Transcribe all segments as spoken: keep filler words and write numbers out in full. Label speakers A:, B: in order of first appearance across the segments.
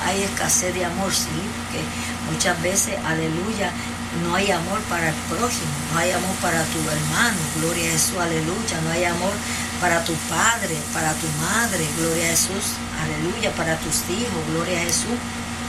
A: hay escasez de amor, sí, porque muchas veces, aleluya, no hay amor para el prójimo, no hay amor para tu hermano, gloria a Jesús, aleluya, no hay amor para tu padre, para tu madre, gloria a Jesús, aleluya, para tus hijos, gloria a Jesús.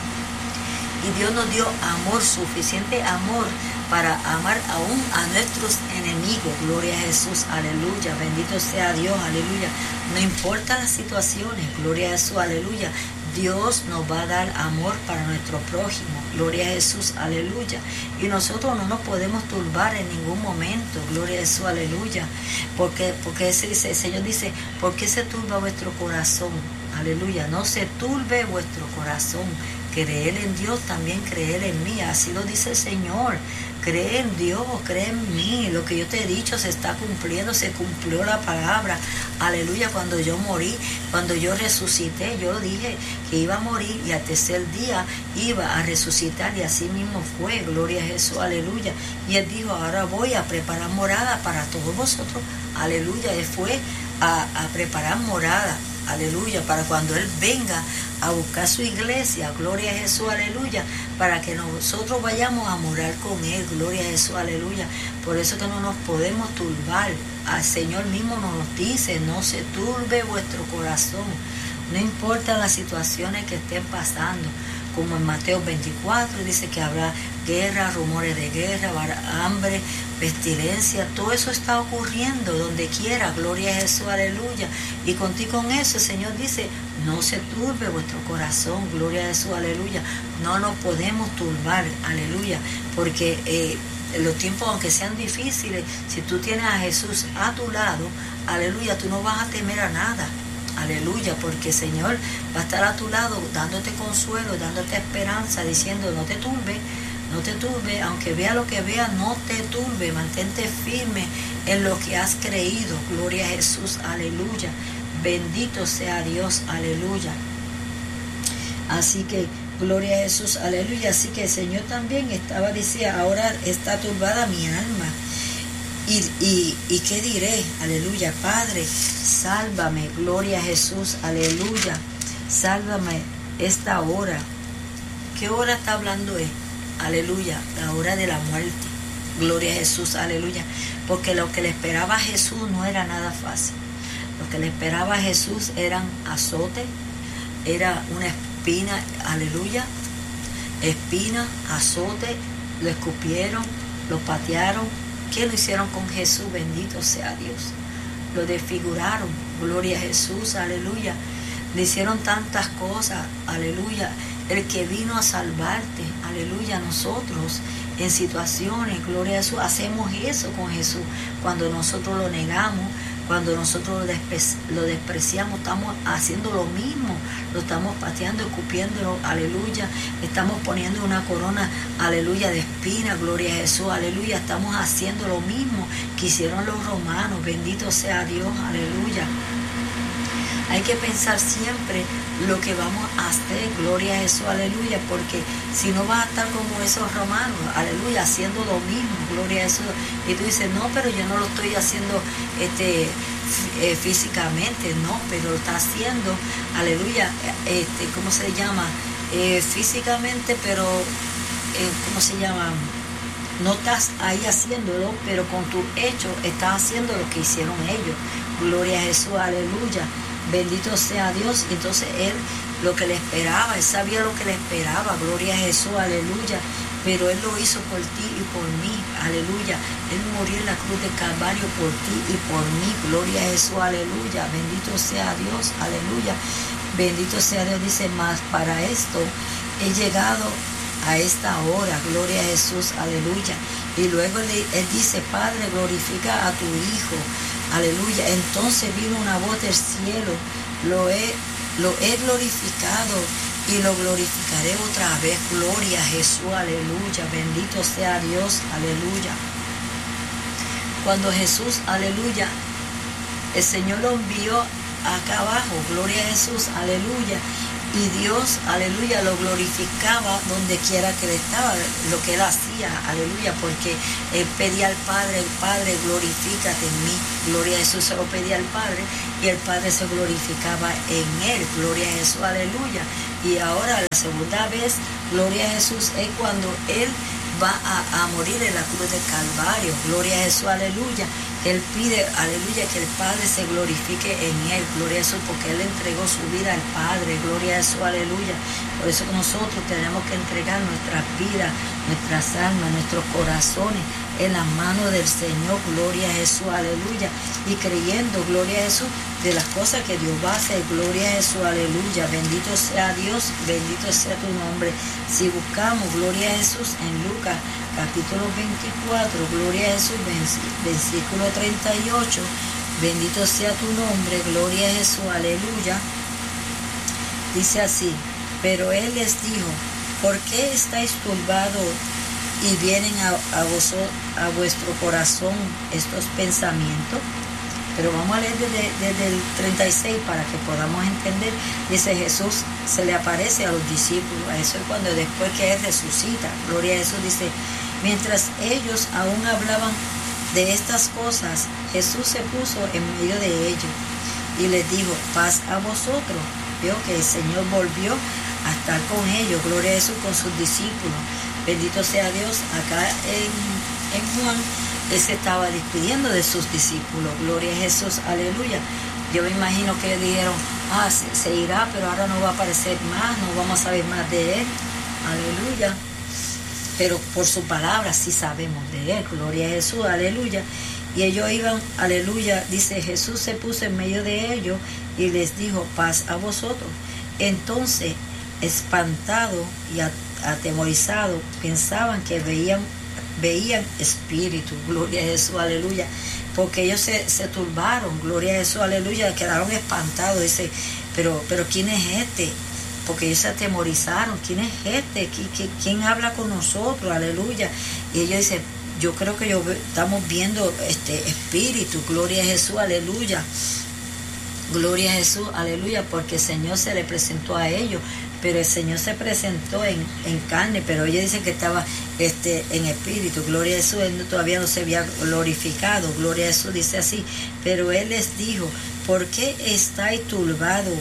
A: Y Dios nos dio amor, suficiente amor para amar aún a nuestros enemigos, gloria a Jesús, aleluya, bendito sea Dios, aleluya. No importa las situaciones, gloria a Jesús, aleluya. Dios nos va a dar amor para nuestro prójimo, gloria a Jesús, aleluya. Y nosotros no nos podemos turbar en ningún momento, gloria a Jesús, aleluya. Porque, porque ese dice, el Señor dice, ¿por qué se turba vuestro corazón? Aleluya, no se turbe vuestro corazón. Creer en Dios, también creer en mí, así lo dice el Señor. Cree en Dios, cree en mí, lo que yo te he dicho se está cumpliendo, se cumplió la palabra, aleluya. Cuando yo morí, cuando yo resucité, yo dije que iba a morir y al tercer día iba a resucitar, y así mismo fue, gloria a Jesús, aleluya. Y Él dijo, ahora voy a preparar morada para todos vosotros, aleluya. Él fue a, a preparar morada, aleluya, para cuando Él venga a buscar su iglesia, gloria a Jesús, aleluya, para que nosotros vayamos a morar con Él, gloria a Jesús, aleluya. Por eso que no nos podemos turbar. Al Señor mismo nos dice, no se turbe vuestro corazón, no importa las situaciones que estén pasando, como en Mateo veinticuatro dice que habrá guerra, rumores de guerra, hambre, pestilencia, todo eso está ocurriendo donde quiera, gloria a Jesús, aleluya. Y contigo con eso el Señor dice, no se turbe vuestro corazón, gloria a Jesús, aleluya. No nos podemos turbar, aleluya, porque eh, los tiempos, aunque sean difíciles, si tú tienes a Jesús a tu lado, aleluya, tú no vas a temer a nada. Aleluya, porque el Señor va a estar a tu lado dándote consuelo, dándote esperanza, diciendo no te turbe, no te turbe, aunque vea lo que vea, no te turbe, mantente firme en lo que has creído, gloria a Jesús, aleluya, bendito sea Dios, aleluya. Así que gloria a Jesús, aleluya. Así que el Señor también estaba diciendo, ahora está turbada mi alma. Y, y, y qué diré, aleluya, Padre, sálvame, gloria a Jesús, aleluya, sálvame esta hora. ¿Qué hora está hablando él? Aleluya, la hora de la muerte, gloria a Jesús, aleluya, porque lo que le esperaba a Jesús no era nada fácil. Lo que le esperaba a Jesús eran azote, era una espina, aleluya, espina, azote, lo escupieron, lo patearon. ¿Qué lo hicieron con Jesús? Bendito sea Dios. Lo desfiguraron. Gloria a Jesús. Aleluya. Le hicieron tantas cosas. Aleluya. El que vino a salvarte. Aleluya. Nosotros en situaciones, gloria a Jesús, hacemos eso con Jesús. Cuando nosotros lo negamos, cuando nosotros lo, despre- lo despreciamos, estamos haciendo lo mismo. Lo estamos pateando, escupiéndolo, aleluya. Estamos poniendo una corona, aleluya, de espina, gloria a Jesús, aleluya. Estamos haciendo lo mismo que hicieron los romanos, bendito sea Dios, aleluya. Hay que pensar siempre lo que vamos a hacer, gloria a Jesús, aleluya, porque si no vas a estar como esos romanos, aleluya, haciendo lo mismo, gloria a Jesús. Y tú dices, no, pero yo no lo estoy haciendo este, eh, físicamente, no, pero lo está haciendo, aleluya, este, ¿cómo se llama? Eh, físicamente, pero, eh, ¿cómo se llama? No estás ahí haciéndolo, pero con tu hecho estás haciendo lo que hicieron ellos, gloria a Jesús, aleluya. Bendito sea Dios. Entonces Él, lo que le esperaba, Él sabía lo que le esperaba, gloria a Jesús, aleluya. Pero Él lo hizo por ti y por mí, aleluya. Él murió en la cruz de Calvario por ti y por mí, gloria a Jesús, aleluya. Bendito sea Dios, aleluya. Bendito sea Dios, dice, más para esto he llegado a esta hora, gloria a Jesús, aleluya. Y luego Él dice, Padre, glorifica a tu Hijo, aleluya. Entonces vino una voz del cielo, lo he, lo he glorificado y lo glorificaré otra vez, gloria a Jesús, aleluya. Bendito sea Dios, aleluya. Cuando Jesús, aleluya, el Señor lo envió acá abajo, gloria a Jesús, aleluya. Y Dios, aleluya, lo glorificaba donde quiera que él estaba, lo que él hacía, aleluya, porque él pedía al Padre, el Padre, glorifícate en mí, gloria a Jesús, se lo pedía al Padre, y el Padre se glorificaba en él, gloria a Jesús, aleluya. Y ahora la segunda vez, gloria a Jesús, es cuando Él va a, a morir en la cruz del Calvario. Gloria a Jesús, aleluya. Él pide, aleluya, que el Padre se glorifique en Él. Gloria a Jesús, porque Él entregó su vida al Padre. Gloria a Jesús, aleluya. Por eso nosotros tenemos que entregar nuestras vidas, nuestras almas, nuestros corazones en las manos del Señor. Gloria a Jesús, aleluya. Y creyendo, gloria a Jesús, de las cosas que Dios va a hacer. Gloria a Jesús, aleluya. Bendito sea Dios, bendito sea tu nombre. Si buscamos, gloria a Jesús, en Lucas capítulo veinticuatro, gloria a Jesús, versículo treinta y ocho, bendito sea tu nombre, gloria a Jesús, aleluya. Dice así: pero Él les dijo, ¿por qué estáis turbados y vienen a, a, vosotros, a vuestro corazón estos pensamientos? Pero vamos a leer desde, desde el treinta y seis para que podamos entender. Dice: Jesús se le aparece a los discípulos. Eso es cuando después que Él resucita. Gloria a Jesús. Dice: mientras ellos aún hablaban de estas cosas, Jesús se puso en medio de ellos y les dijo: paz a vosotros. Veo que el Señor volvió a estar con ellos. Gloria a Jesús, con sus discípulos. Bendito sea Dios. Acá en, en Juan, Él se estaba despidiendo de sus discípulos. Gloria a Jesús, aleluya. Yo me imagino que le dijeron: ah, se, se irá, pero ahora no va a aparecer más, no vamos a saber más de Él. Aleluya. Pero por su palabra sí sabemos de Él. Gloria a Jesús, aleluya. Y ellos iban, aleluya, dice: Jesús se puso en medio de ellos y les dijo: paz a vosotros. Entonces, espantados y atemorizados, pensaban que veían veían espíritu. Gloria a Jesús, aleluya, porque ellos se, se turbaron. Gloria a Jesús, aleluya, quedaron espantados. Dice: pero, pero ¿quién es este? Porque ellos se atemorizaron. ¿Quién es este? ¿Quién, quién habla con nosotros? Aleluya. Y ellos dicen: yo creo que yo estamos viendo este espíritu. Gloria a Jesús, aleluya. Gloria a Jesús, aleluya, porque el Señor se le presentó a ellos, pero el Señor se presentó en, en carne, pero ellos dicen que estaba este, en espíritu. Gloria a Jesús, Él todavía no se había glorificado. Gloria a Jesús, dice así: pero Él les dijo: ¿por qué estáis turbados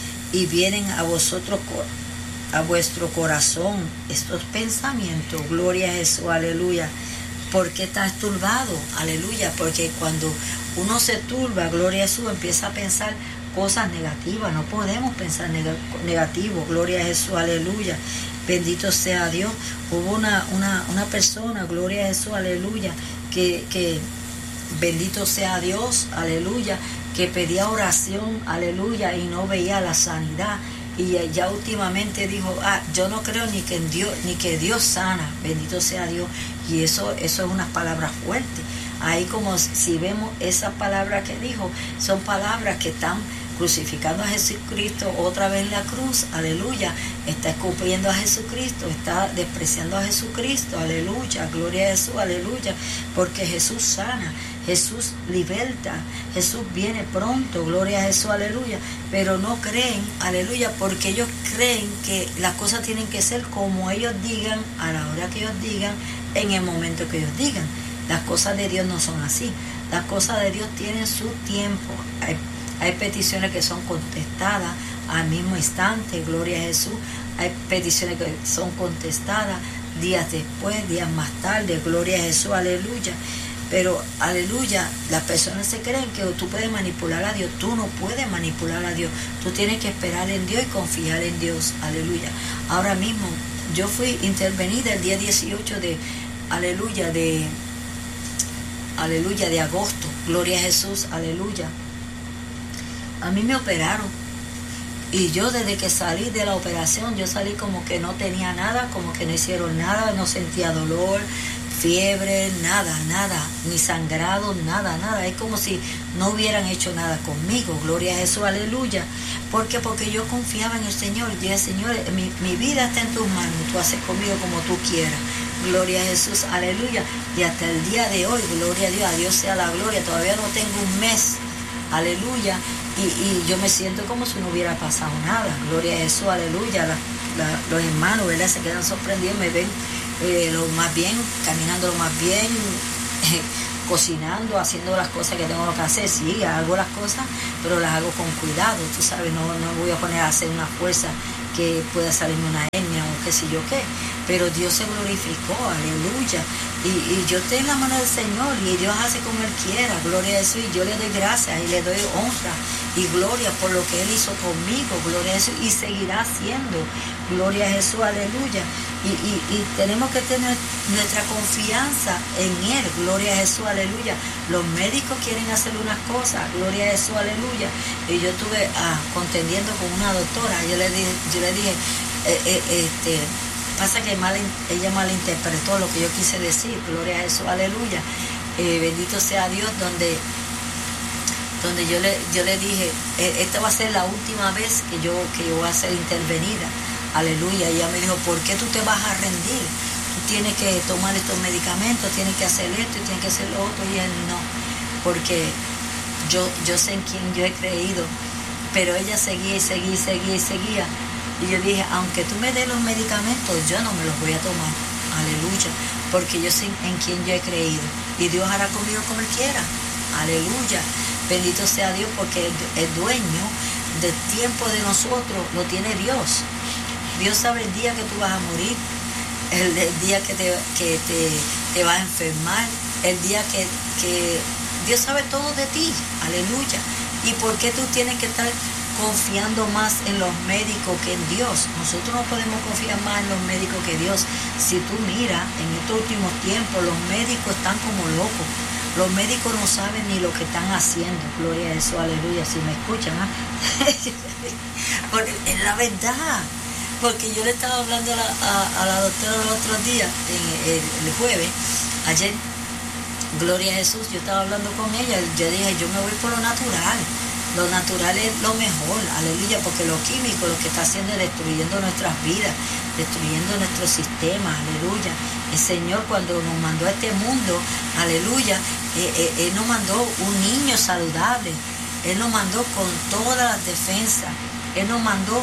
A: y vienen a vosotros, a vuestro corazón estos pensamientos? Gloria a Jesús, aleluya. ¿Por qué estás turbado? Aleluya, porque cuando uno se turba, gloria a Jesús, empieza a pensar cosas negativas. No podemos pensar neg negativo. Gloria a Jesús, aleluya. Bendito sea Dios. Hubo una, una, una persona, gloria a Jesús, aleluya, que, que bendito sea Dios, aleluya, que pedía oración, aleluya, y no veía la sanidad. Y ya últimamente dijo: ah, yo no creo ni que en Dios, ni que Dios sana. Bendito sea Dios. Y eso, eso es unas palabras fuertes. Ahí, como si vemos esas palabras que dijo, son palabras que están crucificando a Jesucristo otra vez en la cruz, aleluya. Está escupiendo a Jesucristo, está despreciando a Jesucristo, aleluya. Gloria a Jesús, aleluya. Porque Jesús sana, Jesús liberta, Jesús viene pronto, gloria a Jesús, aleluya. Pero no creen, aleluya, porque ellos creen que las cosas tienen que ser como ellos digan, a la hora que ellos digan, en el momento que ellos digan. Las cosas de Dios no son así. Las cosas de Dios tienen su tiempo. Hay, hay peticiones que son contestadas al mismo instante, gloria a Jesús. Hay peticiones que son contestadas días después, días más tarde, gloria a Jesús, aleluya. Pero, aleluya, las personas se creen que tú puedes manipular a Dios. Tú no puedes manipular a Dios. Tú tienes que esperar en Dios y confiar en Dios, aleluya. Ahora mismo, yo fui intervenida el día dieciocho de, aleluya, de, aleluya, de agosto, gloria a Jesús, aleluya. A mí me operaron. Y yo desde que salí de la operación, yo salí como que no tenía nada, como que no hicieron nada, no sentía dolor, fiebre, nada, nada, ni sangrado, nada, nada. Es como si no hubieran hecho nada conmigo. Gloria a Jesús, aleluya. ¿Por qué? Porque yo confiaba en el Señor. Y el Señor, mi, mi vida está en tus manos. Tú haces conmigo como tú quieras. Gloria a Jesús, aleluya. Y hasta el día de hoy, gloria a Dios, a Dios sea la gloria. Todavía no tengo un mes, aleluya. Y, y yo me siento como si no hubiera pasado nada. Gloria a Jesús, aleluya. La, la, los hermanos, ¿verdad?, se quedan sorprendidos, me ven Eh, lo más bien, caminando lo más bien, eh, cocinando, haciendo las cosas que tengo que hacer. Sí, hago las cosas, pero las hago con cuidado, tú sabes, no, no voy a poner a hacer una fuerza que pueda salirme una hernia o qué sé yo qué, pero Dios se glorificó, aleluya, y, y yo estoy en la mano del Señor y Dios hace como Él quiera, gloria a Jesús, y yo le doy gracias y le doy honra y gloria por lo que Él hizo conmigo, gloria a Jesús, y seguirá haciendo, gloria a Jesús, aleluya, y, y, y tenemos que tener nuestra confianza en Él, gloria a Jesús, aleluya. Los médicos quieren hacer unas cosas, gloria a Jesús, aleluya, y yo estuve ah, contendiendo con una doctora, yo le dije, yo le dije eh, eh, este pasa que mal, ella malinterpretó lo que yo quise decir, gloria a Jesús, aleluya, eh, bendito sea Dios, donde donde yo le yo le dije, eh, esta va a ser la última vez que yo que yo voy a ser intervenida, aleluya, y ella me dijo, ¿por qué tú te vas a rendir? Tú tienes que tomar estos medicamentos, tienes que hacer esto y tienes que hacer lo otro, y él no, porque yo, yo sé en quién yo he creído, pero ella seguía y seguía y seguía y seguía. Y yo dije, aunque tú me des los medicamentos, yo no me los voy a tomar. Aleluya. Porque yo sé en quién yo he creído. Y Dios hará conmigo como Él quiera. Aleluya. Bendito sea Dios, porque el, el dueño del tiempo de nosotros lo tiene Dios. Dios sabe el día que tú vas a morir, el, el día que te, que te, te vas a enfermar, el día que, que Dios sabe todo de ti. Aleluya. ¿Y por qué tú tienes que estar confiando más en los médicos que en Dios? Nosotros no podemos confiar más en los médicos que Dios. Si tú miras, en estos últimos tiempos los médicos están como locos. Los médicos no saben ni lo que están haciendo. Gloria a Jesús, aleluya. Si me escuchan, ¿ah? Es la verdad. Porque yo le estaba hablando a la, a, a la doctora el otro día, en el, el jueves, ayer, gloria a Jesús, yo estaba hablando con ella, yo dije, yo me voy por lo natural. Lo natural es lo mejor, aleluya, porque lo químico lo que está haciendo es destruyendo nuestras vidas, destruyendo nuestro sistema, aleluya. El Señor cuando nos mandó a este mundo, aleluya, eh, eh, Él nos mandó un niño saludable, Él nos mandó con todas las defensas, Él nos mandó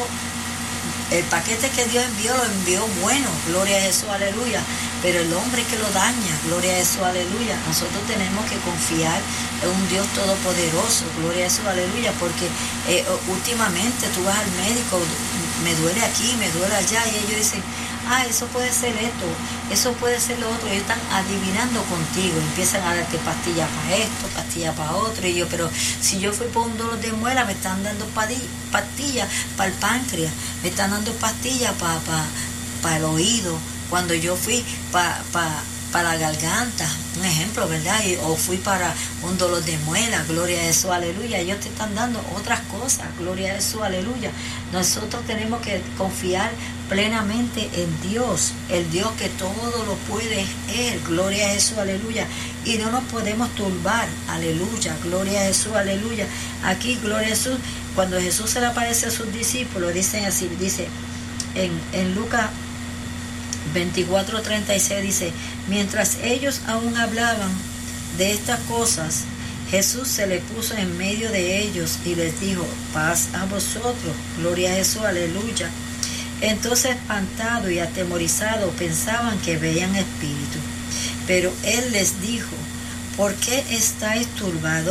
A: el paquete que Dios envió, lo envió bueno, gloria a Jesús, aleluya. Pero el hombre que lo daña, gloria a Jesús, aleluya. Nosotros tenemos que confiar en un Dios todopoderoso, gloria a Jesús, aleluya, porque eh, últimamente tú vas al médico, me duele aquí, me duele allá, y ellos dicen, ah, eso puede ser esto, eso puede ser lo otro, ellos están adivinando contigo, empiezan a darte pastillas para esto, pastillas para otro, y yo, pero si yo fui por un dolor de muela, me están dando pastillas para el páncreas, me están dando pastillas para pa, pa el oído, cuando yo fui para pa, pa la garganta, un ejemplo, ¿verdad? Y, o fui para un dolor de muela, gloria a Jesús, aleluya. Ellos te están dando otras cosas, gloria a Jesús, aleluya. Nosotros tenemos que confiar plenamente en Dios, el Dios que todo lo puede es Él, gloria a Jesús, aleluya. Y no nos podemos turbar, aleluya, gloria a Jesús, aleluya. Aquí, gloria a Jesús, cuando Jesús se le aparece a sus discípulos, dicen así, dice en, en Lucas veinticuatro treinta y seis, dice, mientras ellos aún hablaban de estas cosas, Jesús se le puso en medio de ellos y les dijo, paz a vosotros, gloria a Jesús, aleluya. Entonces, espantados y atemorizados, pensaban que veían espíritu. Pero Él les dijo, ¿por qué estáis turbados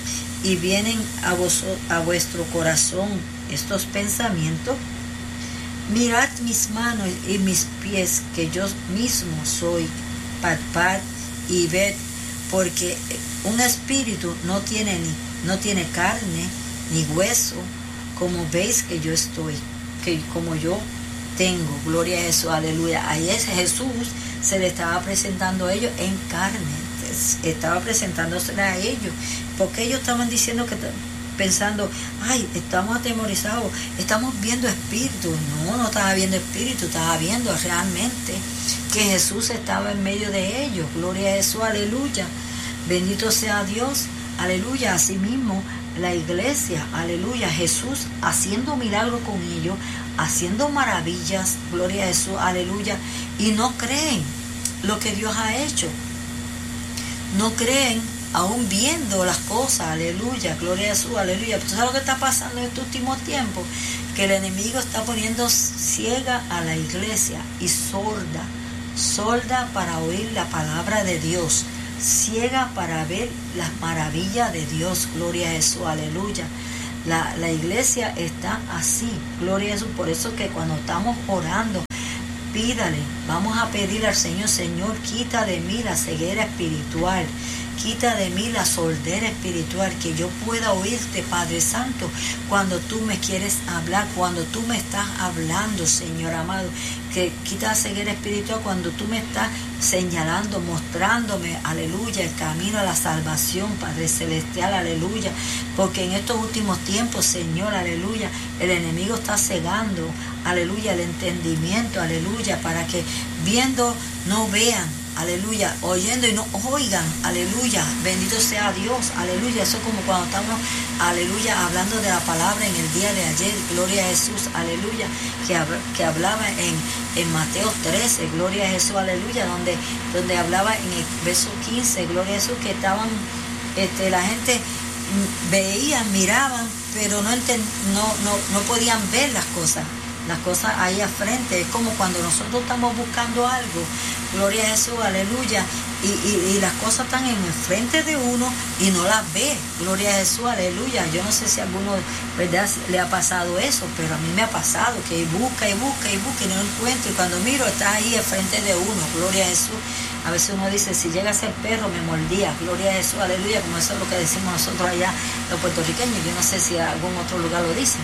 A: y vienen a, vos, a vuestro corazón estos pensamientos? Mirad mis manos y mis pies, que yo mismo soy, palpad y ved, porque un espíritu no tiene, ni, no tiene carne ni hueso, como veis que yo estoy, que como yo tengo, gloria a Jesús, aleluya. Ahí es Jesús, se le estaba presentando a ellos en carne, estaba presentándose a ellos, porque ellos estaban diciendo que pensando, ay, estamos atemorizados, estamos viendo espíritu. No, no estaba viendo espíritu, estaba viendo realmente que Jesús estaba en medio de ellos, gloria a Jesús, aleluya, bendito sea Dios, aleluya. Asimismo la iglesia, aleluya, Jesús haciendo milagros con ellos, haciendo maravillas, gloria a Jesús, aleluya, y no creen lo que Dios ha hecho, no creen aún viendo las cosas, aleluya, gloria a Jesús, aleluya. ¿Tú sabes lo que está pasando en estos últimos tiempos? Que el enemigo está poniendo ciega a la iglesia y sorda, sorda para oír la palabra de Dios, ciega para ver las maravillas de Dios, gloria a Jesús, aleluya. La, la iglesia está así, gloria a Jesús. Por eso que cuando estamos orando, pídale, vamos a pedirle al Señor, Señor, quita de mí la ceguera espiritual, quita de mí la sordera espiritual, que yo pueda oírte, Padre Santo, cuando tú me quieres hablar, cuando tú me estás hablando, Señor amado, que quita la ceguera espiritual cuando tú me estás señalando, mostrándome, aleluya, el camino a la salvación, Padre Celestial, aleluya, porque en estos últimos tiempos, Señor, aleluya, el enemigo está cegando, aleluya, el entendimiento, aleluya, para que viendo no vean, aleluya, oyendo y no oigan, aleluya, bendito sea Dios, aleluya. Eso es como cuando estamos, aleluya, hablando de la palabra en el día de ayer, gloria a Jesús, aleluya, que, que hablaba en, en Mateo trece, gloria a Jesús, aleluya, donde, donde hablaba en el verso quince, gloria a Jesús, que estaban, este, la gente veían, miraban, pero no, enten, no, no, no podían ver las cosas. Las cosas ahí al frente, es como cuando nosotros estamos buscando algo, gloria a Jesús, aleluya, y, y, y las cosas están en el frente de uno y no las ve, gloria a Jesús, aleluya. Yo no sé si a alguno, verdad, le ha pasado eso, pero a mí me ha pasado que busca y busca y busca y no encuentro, y cuando miro está ahí al frente de uno, gloria a Jesús. A veces uno dice, si llega a ser perro me mordía, gloria a Jesús, aleluya, como eso es lo que decimos nosotros allá, los puertorriqueños. Yo no sé si a algún otro lugar lo dicen.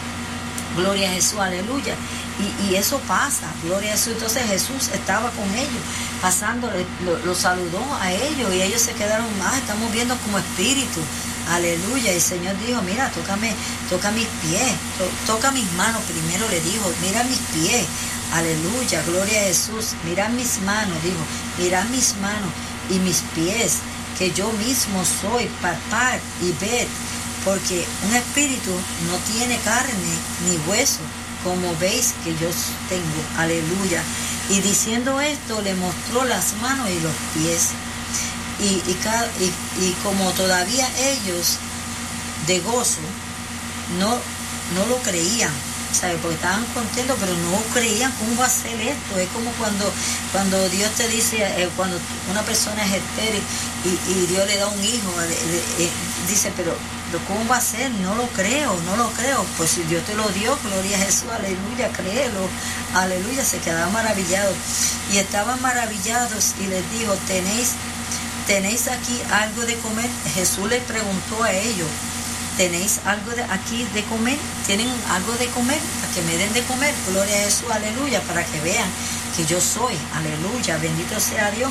A: Gloria a Jesús, aleluya. Y, y eso pasa, gloria a Jesús. Entonces Jesús estaba con ellos, pasando, lo, lo saludó a ellos y ellos se quedaron más, estamos viendo como espíritu, aleluya. Y el Señor dijo, mira, tócame, toca mis pies, to, toca mis manos primero, le dijo, mira mis pies, aleluya, gloria a Jesús, mira mis manos, dijo, mira mis manos y mis pies, que yo mismo soy, palpar y ver. Porque un espíritu no tiene carne ni hueso, como veis que yo tengo, aleluya. Y diciendo esto, le mostró las manos y los pies. Y, y, y, y como todavía ellos, de gozo, no, no lo creían, ¿sabes? Porque estaban contentos, pero no creían. ¿Cómo va a ser esto? Es como cuando, cuando Dios te dice, eh, cuando una persona es estéril y, y Dios le da un hijo, eh, eh, dice, pero... ¿cómo va a ser? No lo creo, no lo creo. Pues si Dios te lo dio, gloria a Jesús, aleluya, créelo, aleluya. Se quedaban maravillados y estaban maravillados y les dijo, ¿tenéis, tenéis aquí algo de comer? Jesús les preguntó a ellos, ¿tenéis algo de aquí de comer? ¿Tienen algo de comer? Para que me den de comer, gloria a Jesús, aleluya, para que vean que yo soy, aleluya, bendito sea Dios.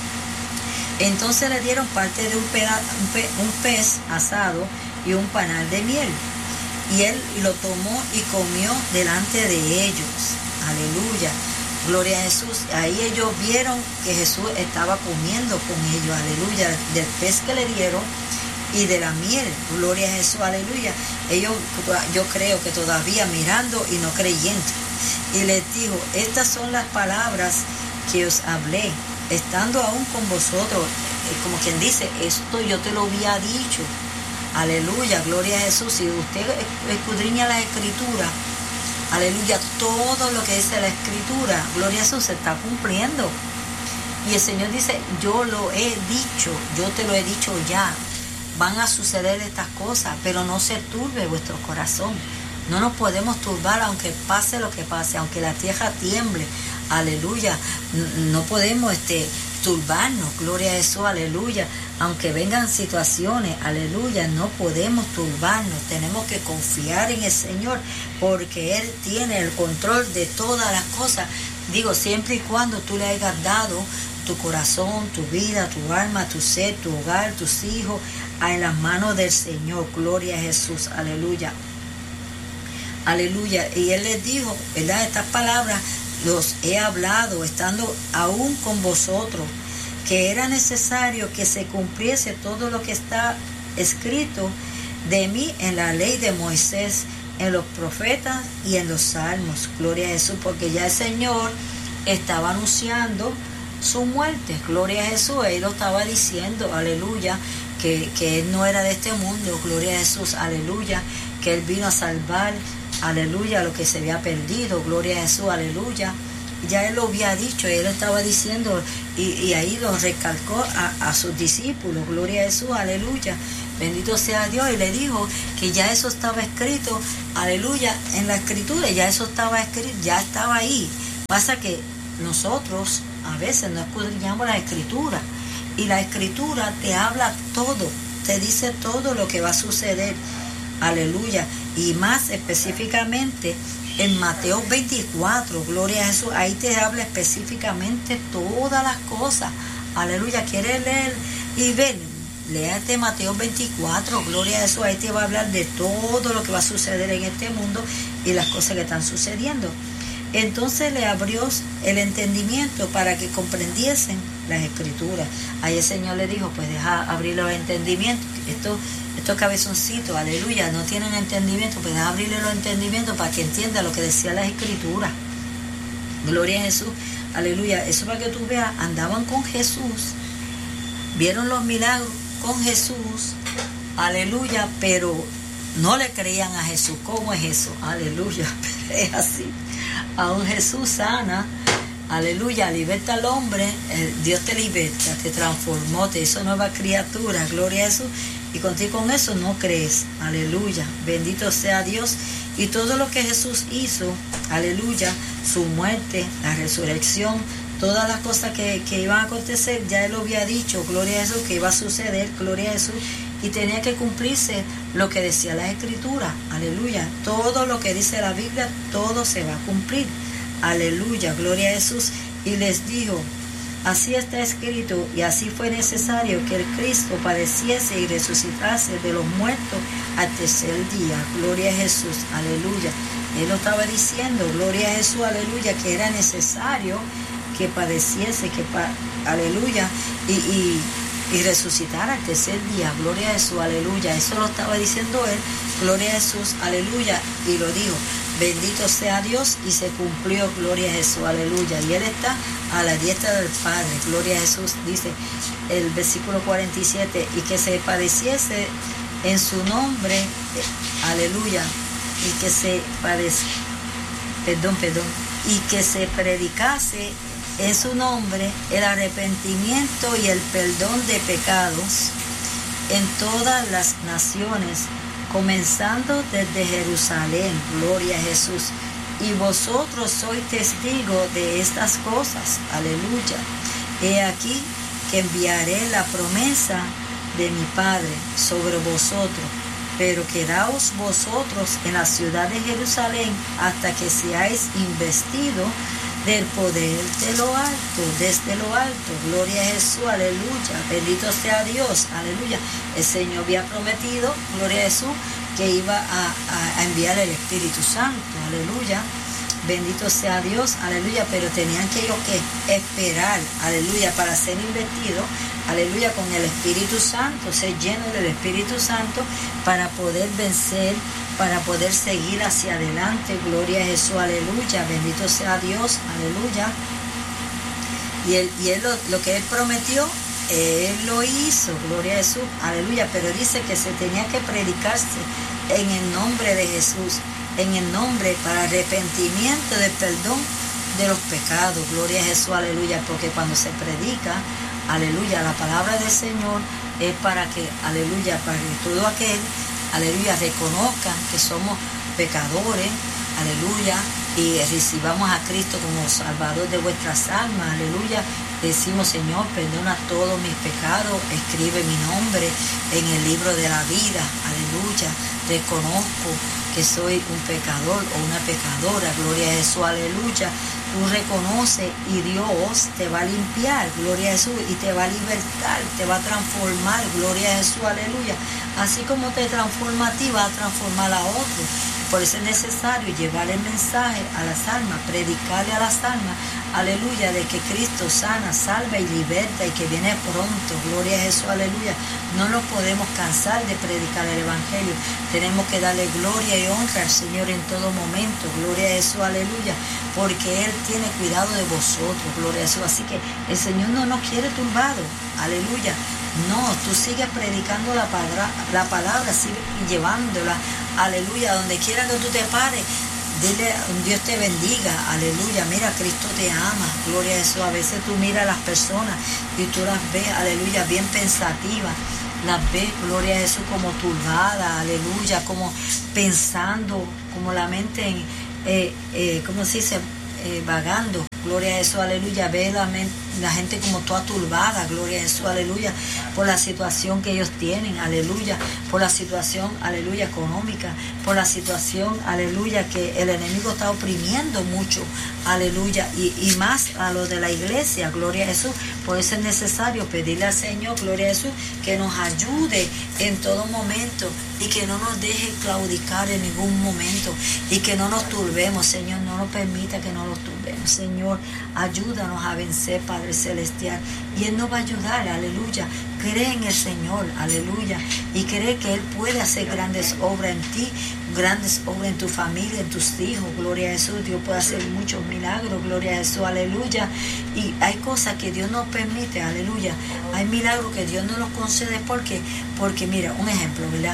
A: Entonces le dieron parte de un, peda, un, pe, un pez asado y un panal de miel. Y él lo tomó y comió delante de ellos. Aleluya. Gloria a Jesús. Ahí ellos vieron que Jesús estaba comiendo con ellos. Aleluya. Del pez que le dieron y de la miel. Gloria a Jesús. Aleluya. Ellos, yo creo que todavía mirando y no creyendo. Y les dijo, estas son las palabras que os hablé, estando aún con vosotros, como quien dice, esto yo te lo había dicho, aleluya, gloria a Jesús. Si usted escudriña la escritura, aleluya, todo lo que dice la escritura, gloria a Jesús, se está cumpliendo. Y el Señor dice, yo lo he dicho, yo te lo he dicho ya, van a suceder estas cosas, pero no se turbe vuestro corazón. No nos podemos turbar aunque pase lo que pase, aunque la tierra tiemble, aleluya, no podemos este, turbarnos, gloria a Jesús, aleluya, aunque vengan situaciones, aleluya, no podemos turbarnos, tenemos que confiar en el Señor, porque Él tiene el control de todas las cosas, digo, siempre y cuando tú le hayas dado tu corazón, tu vida, tu alma, tu ser, tu hogar, tus hijos, en las manos del Señor, gloria a Jesús, aleluya. Aleluya. Y Él les dijo, ¿verdad? Estas palabras los he hablado estando aún con vosotros, que era necesario que se cumpliese todo lo que está escrito de mí en la ley de Moisés, en los profetas y en los salmos. Gloria a Jesús, porque ya el Señor estaba anunciando su muerte. Gloria a Jesús. Él lo estaba diciendo, aleluya, que, que Él no era de este mundo. Gloria a Jesús, aleluya, que Él vino a salvar, aleluya, lo que se había perdido, gloria a Jesús, aleluya. Ya Él lo había dicho, Él estaba diciendo, y, y ahí lo recalcó a, a sus discípulos, gloria a Jesús, aleluya. bendito sea Dios, y le dijo que ya eso estaba escrito, aleluya, en la escritura, ya eso estaba escrito, ya estaba ahí. Pasa que nosotros a veces no escudriñamos la escritura, y la escritura te habla todo, te dice todo lo que va a suceder, aleluya, y más específicamente en Mateo veinticuatro, gloria a Jesús, ahí te habla específicamente todas las cosas, aleluya. ¿Quieres leer y ver? Léate Mateo veinticuatro, gloria a Jesús, ahí te va a hablar de todo lo que va a suceder en este mundo y las cosas que están sucediendo. Entonces le abrió el entendimiento para que comprendiesen las escrituras. Ahí el Señor le dijo, pues deja abrir los entendimientos. Estos, estos cabezoncitos, aleluya, no tienen entendimiento, pues deja abrirle los entendimientos para que entienda lo que decía las escrituras. Gloria a Jesús, aleluya. Eso para que tú veas, andaban con Jesús, vieron los milagros con Jesús, aleluya, pero no le creían a Jesús. ¿Cómo es eso? Aleluya, es así. Aún Jesús sana, aleluya, liberta al hombre, eh, Dios te liberta, te transformó, te hizo nueva criatura, gloria a Jesús, y contigo con eso no crees, aleluya, bendito sea Dios. Y todo lo que Jesús hizo, aleluya, su muerte, la resurrección, todas las cosas que, que iban a acontecer, ya Él lo había dicho, gloria a Jesús, que iba a suceder, gloria a Jesús, y tenía que cumplirse lo que decía la Escritura, aleluya. Todo lo que dice la Biblia, todo se va a cumplir, aleluya, gloria a Jesús. Y les dijo, así está escrito, y así fue necesario que el Cristo padeciese y resucitase de los muertos al tercer día, gloria a Jesús, aleluya. Él lo estaba diciendo, gloria a Jesús, aleluya, que era necesario que padeciese, que pa, aleluya, y, y, y resucitar al tercer día, gloria a Jesús, aleluya. Eso lo estaba diciendo Él, gloria a Jesús, aleluya, y lo dijo, bendito sea Dios, y se cumplió, gloria a Jesús, aleluya. Y Él está a la diestra del Padre, gloria a Jesús, dice el versículo cuarenta y siete, y que se padeciese en su nombre, eh, aleluya, y que se padeciese, perdón, perdón, y que se predicase en su nombre el arrepentimiento y el perdón de pecados en todas las naciones, comenzando desde Jerusalén, gloria a Jesús. Y vosotros sois testigos de estas cosas, aleluya. He aquí que enviaré la promesa de mi Padre sobre vosotros, pero quedaos vosotros en la ciudad de Jerusalén hasta que seáis investidos del poder de lo alto, desde lo alto, gloria a Jesús, aleluya, bendito sea Dios, aleluya. El Señor había prometido, gloria a Jesús, que iba a, a, a enviar el Espíritu Santo, aleluya, bendito sea Dios, aleluya, pero tenían que ellos que esperar, aleluya, para ser investidos, aleluya, con el Espíritu Santo, ser llenos del Espíritu Santo para poder vencer, para poder seguir hacia adelante, gloria a Jesús, aleluya, bendito sea Dios, aleluya. Y Él, y él lo, lo que Él prometió, Él lo hizo, gloria a Jesús, aleluya, pero dice que se tenía que predicarse en el nombre de Jesús, en el nombre para arrepentimiento de perdón de los pecados, gloria a Jesús, aleluya, porque cuando se predica, aleluya, la palabra del Señor es para que, aleluya, para que todo aquel, aleluya, reconozcan que somos pecadores, aleluya, y recibamos a Cristo como Salvador de vuestras almas, aleluya. Decimos, Señor, perdona todos mis pecados, escribe mi nombre en el libro de la vida, aleluya. Reconozco que soy un pecador o una pecadora, gloria a Jesús, aleluya. Tú reconoces y Dios te va a limpiar, gloria a Jesús, y te va a libertar, te va a transformar, gloria a Jesús, aleluya. Así como te transforma a ti, va a transformar a otros. Por eso es necesario llevar el mensaje a las almas, predicarle a las almas, aleluya, de que Cristo sana, salva y liberta y que viene pronto, gloria a Jesús, aleluya. No nos podemos cansar de predicar el Evangelio, tenemos que darle gloria y honra al Señor en todo momento, gloria a Jesús, aleluya, porque Él tiene cuidado de vosotros, gloria a Jesús. Así que el Señor no nos quiere turbados, aleluya. No, tú sigues predicando la palabra, la palabra, sigue llevándola, aleluya, donde quiera que tú te pares, dile, Dios te bendiga, aleluya, mira, Cristo te ama, gloria a Jesús. A veces tú miras a las personas y tú las ves, aleluya, bien pensativas, las ves, gloria a Jesús, como turbada, aleluya, como pensando, como la mente, en, eh, eh, ¿cómo se dice? Eh, vagando, gloria a Jesús, aleluya, ve la, la gente como toda turbada, gloria a Jesús, aleluya, por la situación que ellos tienen, aleluya, por la situación, aleluya, económica, por la situación, aleluya, que el enemigo está oprimiendo mucho, aleluya, y, y más a los de la iglesia, gloria a Jesús. Por eso es necesario pedirle al Señor, gloria a Jesús, que nos ayude en todo momento y que no nos deje claudicar en ningún momento y que no nos turbemos, Señor, no nos permita que no nos turbemos, Señor, ayúdanos a vencer, Padre Celestial, y Él nos va a ayudar, aleluya. Cree en el Señor, aleluya, y cree que Él puede hacer grandes obras en ti, grandes obras en tu familia, en tus hijos, gloria a Jesús. Dios puede hacer muchos milagros, gloria a Jesús, aleluya. Y hay cosas que Dios nos permite, aleluya. Hay milagros que Dios no los concede porque, porque mira, un ejemplo, ¿verdad?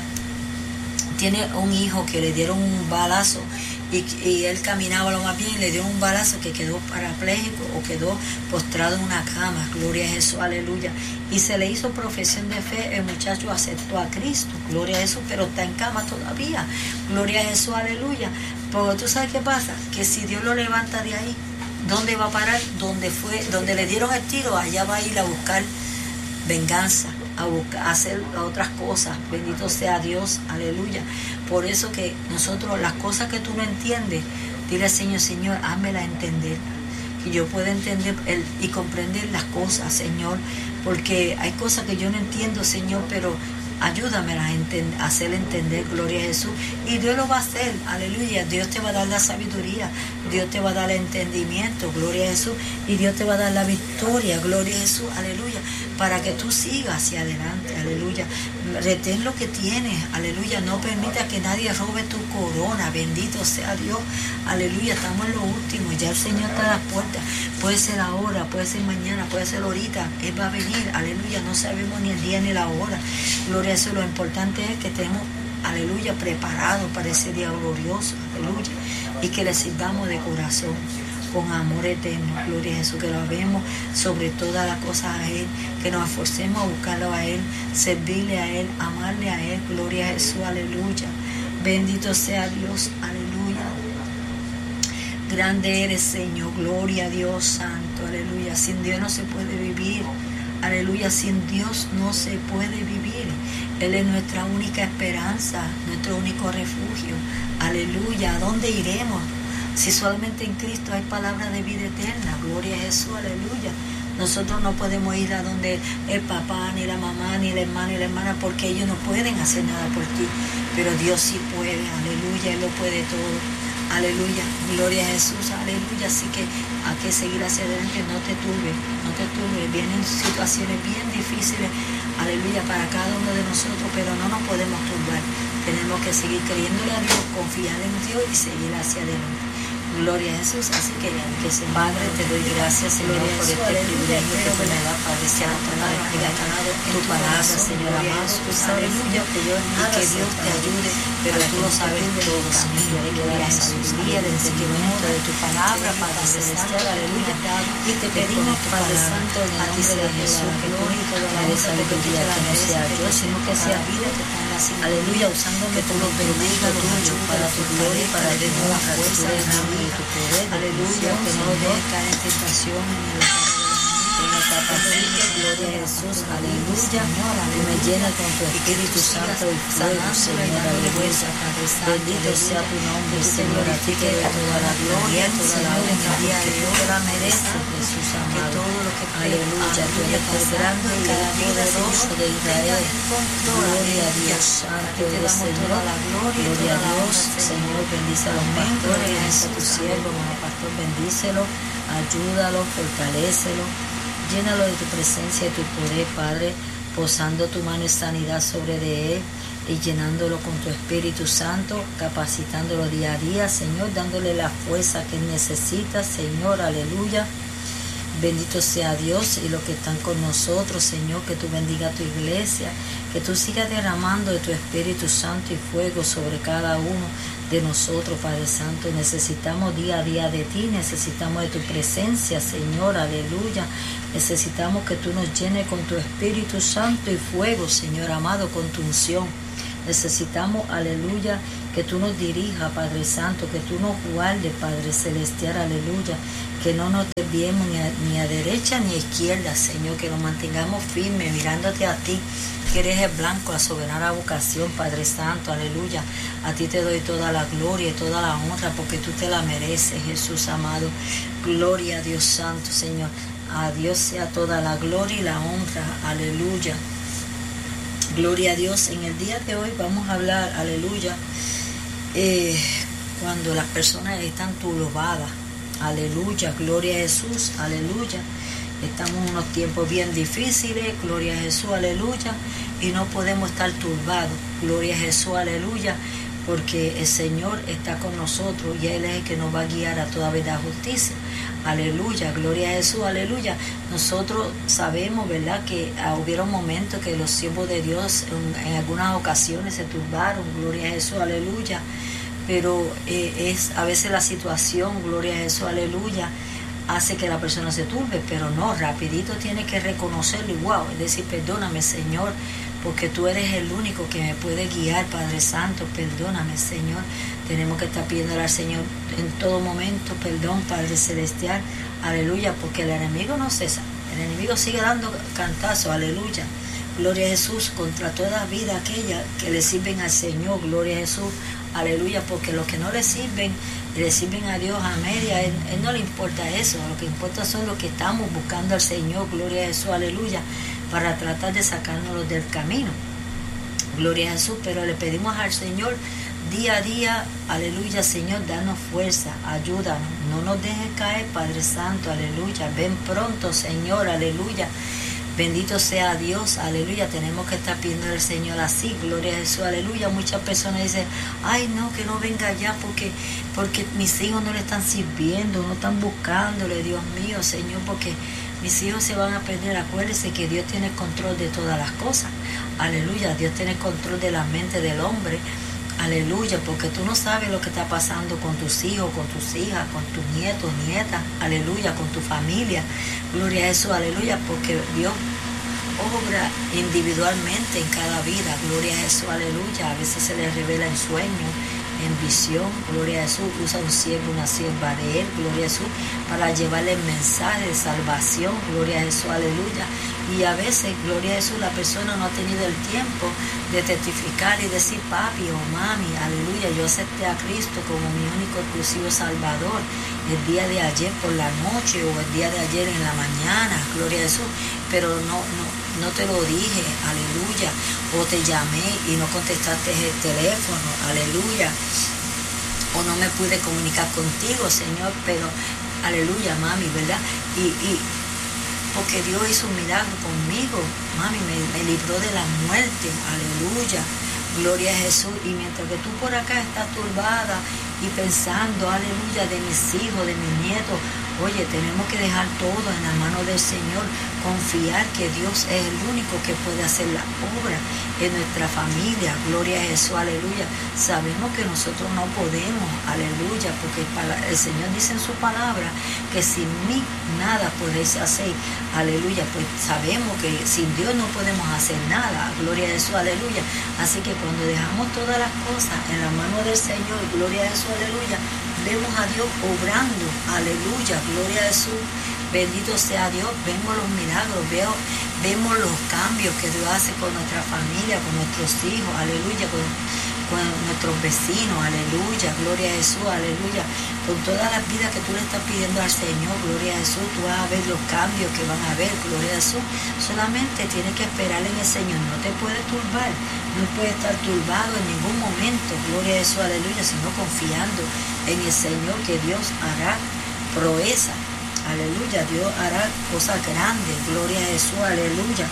A: Tiene un hijo que le dieron un balazo y, y él caminaba lo más bien y le dieron un balazo que quedó parapléjico o quedó postrado en una cama, gloria a Jesús, aleluya. Y se le hizo profesión de fe, el muchacho aceptó a Cristo, gloria a Jesús, pero está en cama todavía, gloria a Jesús, aleluya. Pero tú sabes qué pasa, que si Dios lo levanta de ahí, ¿dónde va a parar? Donde fue, donde le dieron el tiro, allá va a ir a buscar venganza, a, buscar, a hacer otras cosas. Bendito sea Dios, aleluya. Por eso que nosotros, las cosas que tú no entiendes, dile al Señor, Señor, házmela entender, que yo pueda entender el, y comprender las cosas, Señor, porque hay cosas que yo no entiendo, Señor, pero ayúdame a, enten- a hacer entender, gloria a Jesús, y Dios lo va a hacer, aleluya. Dios te va a dar la sabiduría, Dios te va a dar el entendimiento, gloria a Jesús, y Dios te va a dar la victoria, gloria a Jesús, aleluya, para que tú sigas hacia adelante, aleluya. Retén lo que tienes, aleluya, no permita que nadie robe tu corona, bendito sea Dios, aleluya. Estamos en lo último, ya el Señor está a las puertas, puede ser ahora, puede ser mañana, puede ser ahorita, Él va a venir, aleluya, no sabemos ni el día ni la hora, gloria a Jesús. Lo importante es que estemos, aleluya, preparados para ese día glorioso, aleluya, y que le sirvamos de corazón, con amor eterno, gloria a Jesús, que lo amemos sobre todas las cosas a Él, que nos esforcemos a buscarlo a Él, servirle a Él, amarle a Él, gloria a Jesús, aleluya. Bendito sea Dios, aleluya. Grande eres, Señor, gloria a Dios santo, aleluya. Sin Dios no se puede vivir, aleluya, sin Dios no se puede vivir. Él es nuestra única esperanza, nuestro único refugio, aleluya. ¿A dónde iremos si solamente en Cristo hay palabra de vida eterna? Gloria a Jesús, aleluya. Nosotros no podemos ir a donde el papá, ni la mamá, ni el hermano y la hermana, porque ellos no pueden hacer nada por ti, pero Dios sí puede, aleluya, Él lo puede todo, aleluya, gloria a Jesús, aleluya. Así que hay que seguir hacia adelante, no te turbes, no te turbes, vienen situaciones bien difíciles, aleluya, para cada uno de nosotros, pero no nos podemos turbar, tenemos que seguir creyéndole a Dios, confiar en Dios y seguir hacia adelante. Gloria a Jesús. Así que, que se Padre, te doy gracias, Señor, por este privilegio que tú me das, Padre Santo, para declarar tu palabra, Señor amado, aleluya, y que Dios te ayude, pero tú lo sabes todo, Señor, y que la sabiduría, el entendimiento de tu palabra, Padre Celestial, aleluya, y te pedimos, Padre Santo, en el nombre de Jesús, que tú me des sabiduría, que no sea yo, sino que sea vida que está en la cintura, aleluya, usándome tú lo bendiga tuyo para tu gloria y para tu nueva fuerza de tu poder, aleluya, que no lo dejes caer en tentación en la capacita, gloria a Jesús, aleluya, que me llena con tu Espíritu Santo y fuego, Señor, aleluya, bendito sea tu nombre, Señor, a ti que doy toda la gloria, toda la honra, que tú te la mereces, Jesús amado, aleluya, tú eres el grande y el poderoso de Israel, gloria a Dios, santo eres Señor, gloria a Dios, Señor, bendice a los pastores, bendice a tu siervo, hermano pastor, bendícelo, ayúdalo, fortalécelo, llénalo de tu presencia y tu poder, Padre, posando tu mano en sanidad sobre de él y llenándolo con tu Espíritu Santo, capacitándolo día a día, Señor, dándole la fuerza que él necesita, Señor, aleluya. Bendito sea Dios y los que están con nosotros, Señor, que tú bendiga a tu iglesia, que tú sigas derramando de tu Espíritu Santo y fuego sobre cada uno de nosotros, Padre Santo. Necesitamos día a día de ti, necesitamos de tu presencia, Señor, aleluya. Necesitamos que tú nos llenes con tu Espíritu Santo y fuego, Señor amado, con tu unción. Necesitamos, aleluya, que tú nos dirijas, Padre Santo, que tú nos guardes, Padre Celestial, aleluya, que no nos desviemos ni a, ni a derecha ni a izquierda, Señor, que nos mantengamos firmes, mirándote a ti, que eres el blanco, la soberana vocación, Padre Santo, aleluya. A ti te doy toda la gloria y toda la honra, porque tú te la mereces, Jesús amado. Gloria a Dios Santo, Señor. A Dios sea toda la gloria y la honra, aleluya. Gloria a Dios. En el día de hoy vamos a hablar, aleluya, eh, cuando las personas están turbadas, aleluya, gloria a Jesús, aleluya. Estamos en unos tiempos bien difíciles, gloria a Jesús, aleluya, y no podemos estar turbados, gloria a Jesús, aleluya, porque el Señor está con nosotros y Él es el que nos va a guiar a toda verdad y justicia. Aleluya, gloria a Jesús, aleluya. Nosotros sabemos, ¿verdad?, que ah, hubieron momentos que los siervos de Dios en, en algunas ocasiones se turbaron, gloria a Jesús, aleluya. Pero eh, es a veces la situación, gloria a Jesús, aleluya, hace que la persona se turbe, pero no, rapidito tiene que reconocerlo y wow, es decir, perdóname, Señor, porque tú eres el único que me puede guiar, Padre Santo, perdóname, Señor. Tenemos que estar pidiéndole al Señor en todo momento perdón, Padre Celestial, aleluya, porque el enemigo no cesa, el enemigo sigue dando cantazos, aleluya, gloria a Jesús, contra toda vida aquella que le sirven al Señor, gloria a Jesús, aleluya, porque los que no le sirven, le sirven a Dios a media, él, él no le importa eso, lo que importa son los que estamos buscando al Señor, gloria a Jesús, aleluya, para tratar de sacarnos del camino, gloria a Jesús, pero le pedimos al Señor día a día, aleluya, Señor, danos fuerza, ayúdanos, no nos dejes caer, Padre Santo, aleluya, ven pronto, Señor, aleluya. Bendito sea Dios, aleluya. Tenemos que estar pidiendo al Señor así, gloria a Jesús, aleluya. Muchas personas dicen, ay no, que no venga ya porque, porque mis hijos no le están sirviendo, no están buscándole, Dios mío, Señor, porque mis hijos se van a perder. Acuérdense que Dios tiene control de todas las cosas, aleluya. Dios tiene control de la mente del hombre, aleluya, porque tú no sabes lo que está pasando con tus hijos, con tus hijas, con tus nietos, nietas, aleluya, con tu familia, gloria a Jesús, aleluya, porque Dios obra individualmente en cada vida, gloria a Jesús, aleluya. A veces se les revela en sueños, en visión, gloria a Jesús, usa un siervo, una sierva de Él, gloria a Jesús, para llevarle el mensaje de salvación, gloria a Jesús, aleluya. Y a veces, gloria a Jesús, la persona no ha tenido el tiempo de testificar y decir, papi o mami, aleluya, yo acepté a Cristo como mi único exclusivo Salvador el día de ayer por la noche o el día de ayer en la mañana, gloria a Jesús, pero no, no, no te lo dije, aleluya, o te llamé y no contestaste el teléfono, aleluya, o no me pude comunicar contigo, Señor, pero aleluya, mami, ¿verdad? Y, y porque Dios hizo un milagro conmigo, mami, me, me libró de la muerte, aleluya, gloria a Jesús. Y mientras que tú por acá estás turbada y pensando, aleluya, de mis hijos, de mis nietos, oye, tenemos que dejar todo en la mano del Señor, confiar que Dios es el único que puede hacer la obra en nuestra familia, gloria a Jesús, aleluya. Sabemos que nosotros no podemos, aleluya, porque el Señor dice en su palabra que sin mí nada podéis hacer, aleluya, pues sabemos que sin Dios no podemos hacer nada, gloria a Jesús, aleluya. Así que cuando dejamos todas las cosas en la mano del Señor, gloria a Jesús, aleluya, vemos a Dios obrando, aleluya, gloria a Jesús, bendito sea Dios, vemos los milagros, veo, vemos los cambios que Dios hace con nuestra familia, con nuestros hijos, aleluya, con, con nuestros vecinos, aleluya, gloria a Jesús, aleluya, con todas las vidas que tú le estás pidiendo al Señor, gloria a Jesús, tú vas a ver los cambios que van a haber, gloria a Jesús. Solamente tienes que esperar en el Señor, no te puedes turbar, no puedes estar turbado en ningún momento, gloria a Jesús, aleluya, sino confiando en el Señor, que Dios hará proeza, aleluya, Dios hará cosas grandes, gloria a Jesús, aleluya.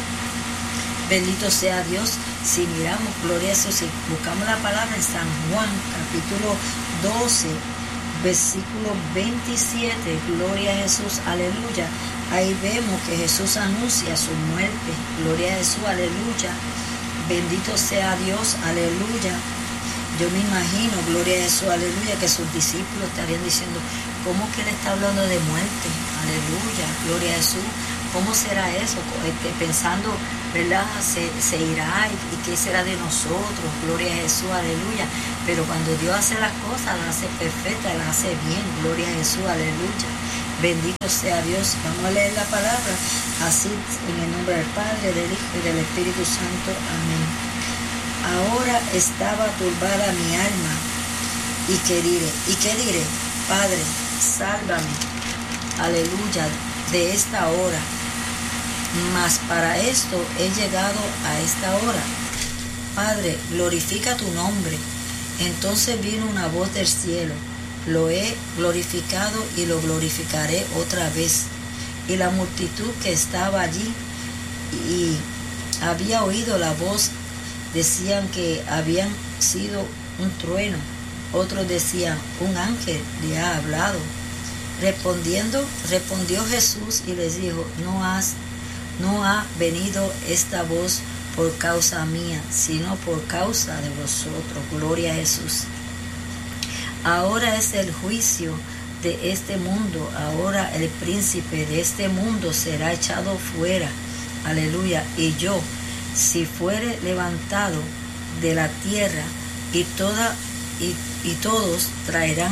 A: Bendito sea Dios. Si miramos, gloria a Jesús, si buscamos la palabra en San Juan, capítulo doce, versículo veintisiete, gloria a Jesús, aleluya. Ahí vemos que Jesús anuncia su muerte, gloria a Jesús, aleluya. Bendito sea Dios, aleluya. yo me imagino, gloria a Jesús, aleluya, que sus discípulos estarían diciendo, ¿cómo que él está hablando de muerte? Aleluya, gloria a Jesús. ¿Cómo será eso? Este, pensando, ¿verdad? Se, se irá y, y qué será de nosotros, gloria a Jesús, aleluya. Pero cuando Dios hace las cosas, las hace perfectas, las hace bien, gloria a Jesús, aleluya. Bendito sea Dios. Vamos a leer la palabra así, en el nombre del Padre, del Hijo y del Espíritu Santo. Amén. Ahora estaba turbada mi alma. ¿Y qué diré? ¿Y qué diré? Padre, sálvame, aleluya, de esta hora. Mas para esto he llegado a esta hora. Padre, glorifica tu nombre. Entonces vino una voz del cielo. Lo he glorificado y lo glorificaré otra vez. Y la multitud que estaba allí y había oído la voz, decían que habían sido un trueno. Otros decían, un ángel le ha hablado. Respondiendo, respondió Jesús y les dijo, no has No ha venido esta voz por causa mía, sino por causa de vosotros. Gloria a Jesús. Ahora es el juicio de este mundo. Ahora el príncipe de este mundo será echado fuera. Aleluya. Y yo, si fuere levantado de la tierra, y toda y, y todos traerán,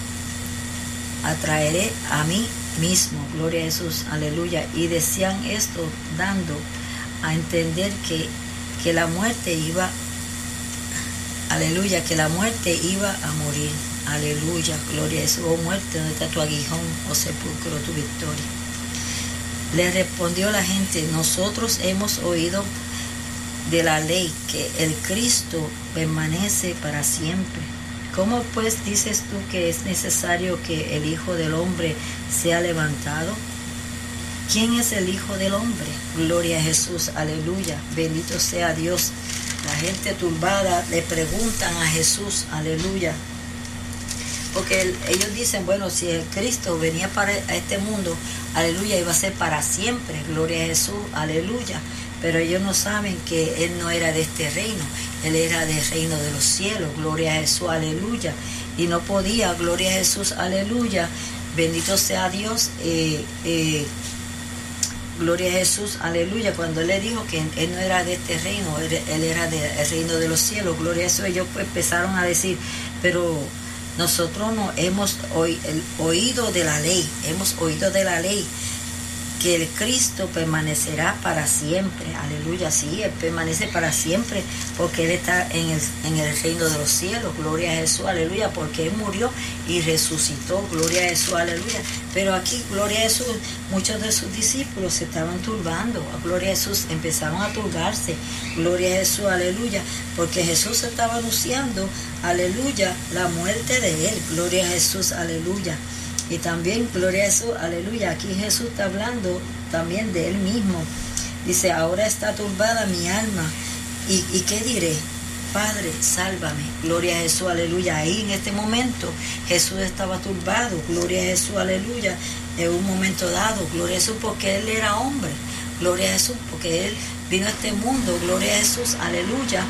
A: atraeré a mí mismo, gloria a Jesús, aleluya. Y decían esto dando a entender que, que la muerte iba, aleluya, que la muerte iba a morir, aleluya, gloria a Jesús. Oh muerte, ¿dónde está tu aguijón? Oh sepulcro, tu victoria. Le respondió la gente, nosotros hemos oído de la ley que el Cristo permanece para siempre. ¿Cómo pues dices tú que es necesario que el Hijo del Hombre sea levantado? ¿Quién es el Hijo del Hombre? Gloria a Jesús, aleluya, bendito sea Dios. La gente turbada le preguntan a Jesús, aleluya. Porque el, ellos dicen, bueno, si el Cristo venía para este mundo, aleluya, iba a ser para siempre, gloria a Jesús, aleluya. Pero ellos no saben que Él no era de este reino, Él era del reino de los cielos, gloria a Jesús, aleluya. Y no podía, gloria a Jesús, aleluya, bendito sea Dios, eh, eh, gloria a Jesús, aleluya. Cuando Él le dijo que Él no era de este reino, Él, él era del reino de los cielos, gloria a Jesús, ellos pues empezaron a decir, pero nosotros no hemos oído de la ley, hemos oído de la ley, que el Cristo permanecerá para siempre, aleluya, sí, Él permanece para siempre, porque Él está en el, en el reino de los cielos, gloria a Jesús, aleluya, porque Él murió y resucitó, gloria a Jesús, aleluya. Pero aquí, gloria a Jesús, muchos de sus discípulos se estaban turbando, gloria a Jesús, empezaron a turbarse, gloria a Jesús, aleluya, porque Jesús estaba anunciando, aleluya, la muerte de Él, gloria a Jesús, aleluya. Y también, gloria a Jesús, aleluya, aquí Jesús está hablando también de Él mismo. Dice, ahora está turbada mi alma. ¿Y, y qué diré? Padre, sálvame. Gloria a Jesús, aleluya. Ahí en este momento Jesús estaba turbado. Gloria a Jesús, aleluya. En un momento dado, gloria a Jesús, porque Él era hombre. Gloria a Jesús, porque Él vino a este mundo. Gloria a Jesús, aleluya.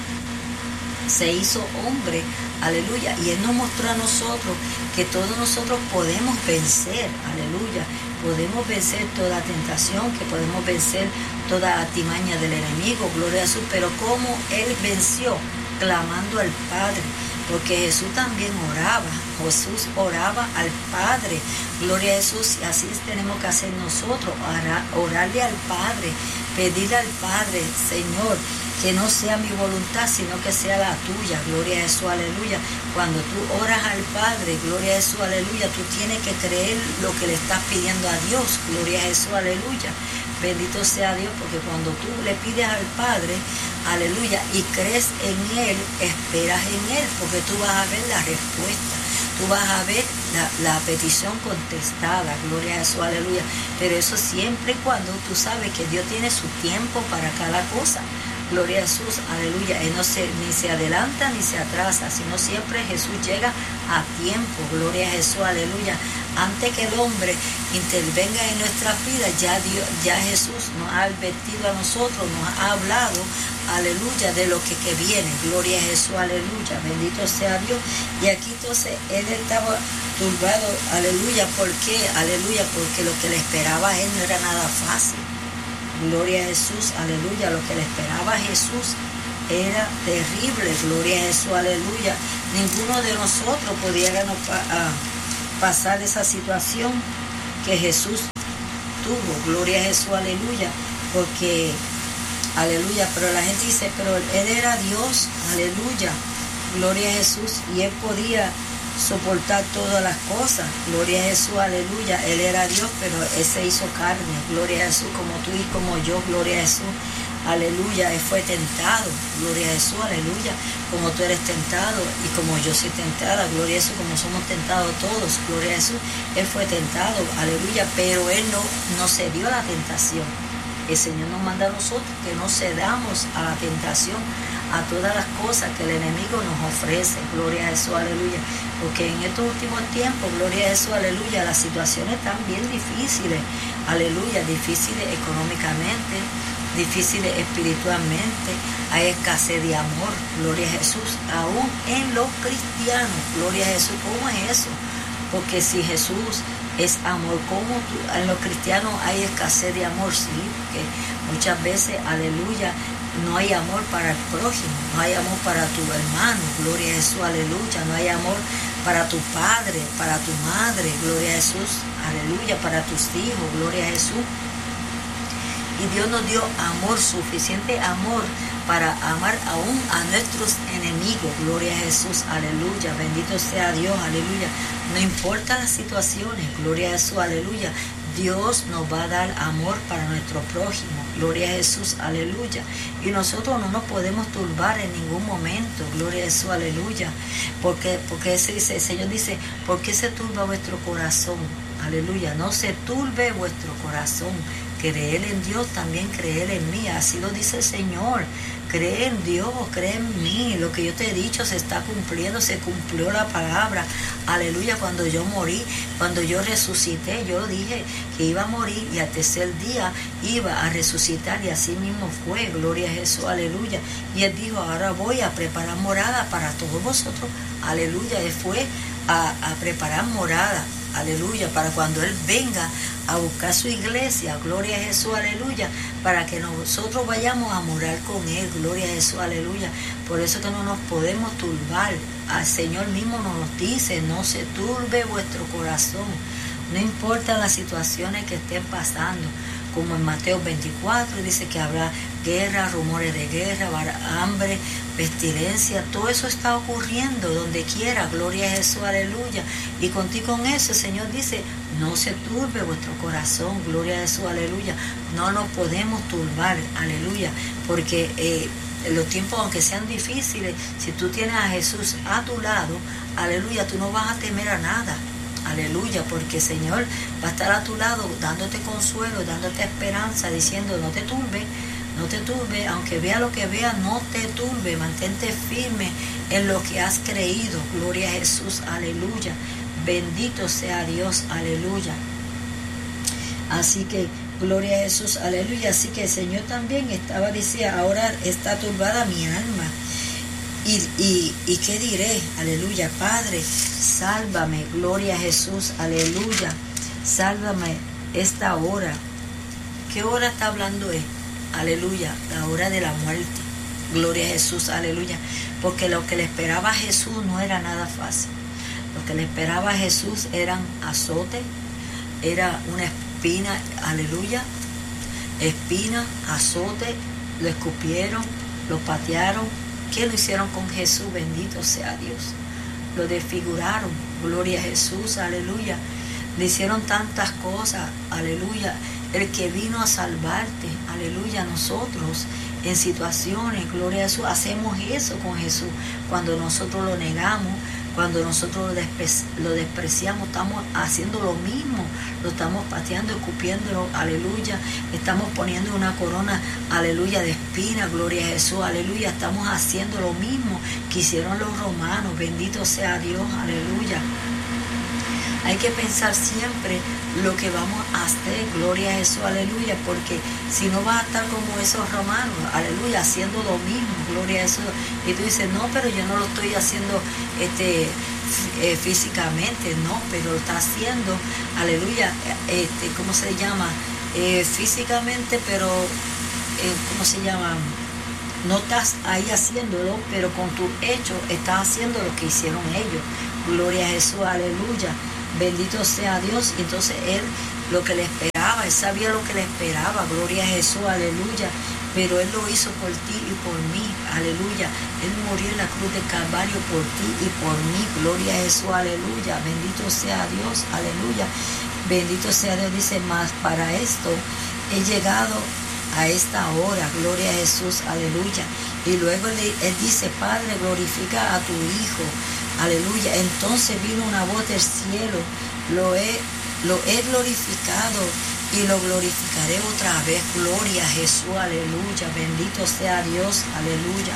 A: Se hizo hombre, aleluya, y Él nos mostró a nosotros que todos nosotros podemos vencer, aleluya, podemos vencer toda tentación, que podemos vencer toda artimaña del enemigo, gloria a Jesús, pero como Él venció, clamando al Padre, porque Jesús también oraba, Jesús oraba al Padre, gloria a Jesús, y así tenemos que hacer nosotros, orar, orarle al Padre, pedirle al Padre, Señor, que no sea mi voluntad, sino que sea la tuya, gloria a Jesús, aleluya. Cuando tú oras al Padre, gloria a Jesús, aleluya, tú tienes que creer lo que le estás pidiendo a Dios, gloria a Jesús, aleluya. Bendito sea Dios, porque cuando tú le pides al Padre, aleluya, y crees en Él, esperas en Él, porque tú vas a ver la respuesta, tú vas a ver la, la petición contestada, gloria a Jesús, aleluya. Pero eso siempre y cuando tú sabes que Dios tiene su tiempo para cada cosa. Gloria a Jesús, aleluya. Él no se, ni se adelanta ni se atrasa, sino siempre Jesús llega a tiempo. Gloria a Jesús, aleluya. Antes que el hombre intervenga en nuestras vidas, ya Dios, ya Jesús nos ha advertido a nosotros, nos ha hablado, aleluya, de lo que, que viene. Gloria a Jesús, aleluya. Bendito sea Dios. Y aquí entonces él estaba turbado, aleluya. ¿Por qué? Aleluya, porque lo que le esperaba a él no era nada fácil. Gloria a Jesús, aleluya. Lo que le esperaba a Jesús era terrible. Gloria a Jesús, aleluya. Ninguno de nosotros pudiéramos pa pasar esa situación que Jesús tuvo. Gloria a Jesús, aleluya. Porque, aleluya, pero la gente dice, pero él era Dios, aleluya. Gloria a Jesús. Y él podía soportar todas las cosas. Gloria a Jesús, aleluya. Él era Dios, pero él se hizo carne. Gloria a Jesús, como tú y como yo. Gloria a Jesús, aleluya. Él fue tentado. Gloria a Jesús, aleluya. Como tú eres tentado y como yo soy tentada. Gloria a Jesús, como somos tentados todos. Gloria a Jesús. Él fue tentado, aleluya. Pero él no, no cedió a la tentación. El Señor nos manda a nosotros que no cedamos a la tentación, a todas las cosas que el enemigo nos ofrece. Gloria a Jesús, aleluya. Porque en estos últimos tiempos, gloria a Jesús, aleluya, las situaciones están bien difíciles, aleluya, difíciles económicamente, difíciles espiritualmente, hay escasez de amor, gloria a Jesús, aún en los cristianos. Gloria a Jesús. ¿Cómo es eso? Porque si Jesús es amor, ¿cómo tú, en los cristianos hay escasez de amor? Sí, porque muchas veces, aleluya, no hay amor para el prójimo, no hay amor para tu hermano. Gloria a Jesús, aleluya. No hay amor para tu padre, para tu madre. Gloria a Jesús, aleluya. Para tus hijos. Gloria a Jesús. Y Dios nos dio amor, suficiente amor para amar aún a nuestros enemigos. Gloria a Jesús, aleluya. Bendito sea Dios, aleluya. No importa las situaciones, gloria a Jesús, aleluya. Dios nos va a dar amor para nuestro prójimo. Gloria a Jesús, aleluya. Y nosotros no nos podemos turbar en ningún momento. Gloria a Jesús, aleluya. Porque, porque ese dice, el Señor dice, ¿por qué se turba vuestro corazón? Aleluya. No se turbe vuestro corazón. Creer en Dios, también creer en mí. Así lo dice el Señor. Cree en Dios, cree en mí. Lo que yo te he dicho se está cumpliendo, se cumplió la palabra. Aleluya, cuando yo morí, cuando yo resucité, yo dije que iba a morir y al tercer día iba a resucitar y así mismo fue. Gloria a Jesús, aleluya. Y Él dijo, ahora voy a preparar morada para todos vosotros. Aleluya, Él fue a, a preparar morada. Aleluya, para cuando Él venga a buscar su iglesia, gloria a Jesús, aleluya, para que nosotros vayamos a morar con Él, gloria a Jesús, aleluya. Por eso que no nos podemos turbar. Al Señor mismo nos dice, no se turbe vuestro corazón, no importa las situaciones que estén pasando, como en Mateo veinticuatro dice que habrá guerra, rumores de guerra, hambre, pestilencia, todo eso está ocurriendo donde quiera, gloria a Jesús, aleluya. Y contigo con eso el Señor dice, no se turbe vuestro corazón, gloria a Jesús, aleluya. No nos podemos turbar, aleluya, porque eh, los tiempos, aunque sean difíciles, si tú tienes a Jesús a tu lado, aleluya, tú no vas a temer a nada. Aleluya, porque el Señor va a estar a tu lado dándote consuelo, dándote esperanza, diciendo no te turbe, no te turbe, aunque vea lo que vea, no te turbe, mantente firme en lo que has creído. Gloria a Jesús, aleluya. Bendito sea Dios, aleluya. Así que, gloria a Jesús, aleluya. Así que el Señor también estaba diciendo, ahora está turbada mi alma. Y, y, y qué diré, aleluya, Padre, sálvame, gloria a Jesús, aleluya, sálvame esta hora. ¿Qué hora está hablando él? Aleluya, la hora de la muerte, gloria a Jesús, aleluya, porque lo que le esperaba a Jesús no era nada fácil. Lo que le esperaba a Jesús eran azote, era una espina, aleluya, espina, azote, lo escupieron, lo patearon. ¿Qué lo hicieron con Jesús? Bendito sea Dios. Lo desfiguraron. Gloria a Jesús. Aleluya. Le hicieron tantas cosas. Aleluya. El que vino a salvarte. Aleluya. Nosotros en situaciones, gloria a Jesús, hacemos eso con Jesús. Cuando nosotros lo negamos, Cuando nosotros lo, despreci lo despreciamos, estamos haciendo lo mismo, lo estamos pateando, escupiéndolo, aleluya, estamos poniendo una corona, aleluya, de espina, gloria a Jesús, aleluya, estamos haciendo lo mismo que hicieron los romanos, bendito sea Dios, aleluya. Hay que pensar siempre lo que vamos a hacer, gloria a Jesús, aleluya, porque si no vas a estar como esos romanos, aleluya, haciendo lo mismo, gloria a Jesús. Y tú dices, no, pero yo no lo estoy haciendo este, eh, físicamente, no, pero lo está haciendo, aleluya, este, ¿cómo se llama? Eh, físicamente, pero, eh, ¿cómo se llama? No estás ahí haciéndolo, pero con tu hecho estás haciendo lo que hicieron ellos. Gloria a Jesús, aleluya. Bendito sea Dios. Entonces él lo que le esperaba, él sabía lo que le esperaba, gloria a Jesús, aleluya, pero él lo hizo por ti y por mí, aleluya. Él murió en la cruz de Calvario por ti y por mí, gloria a Jesús, aleluya. Bendito sea Dios, aleluya. Bendito sea Dios. Dice, más para esto he llegado a esta hora, gloria a Jesús, aleluya. Y luego él, él dice, Padre, glorifica a tu Hijo, aleluya. Entonces vino una voz del cielo, lo he, lo he glorificado y lo glorificaré otra vez, gloria a Jesús, aleluya. Bendito sea Dios, aleluya.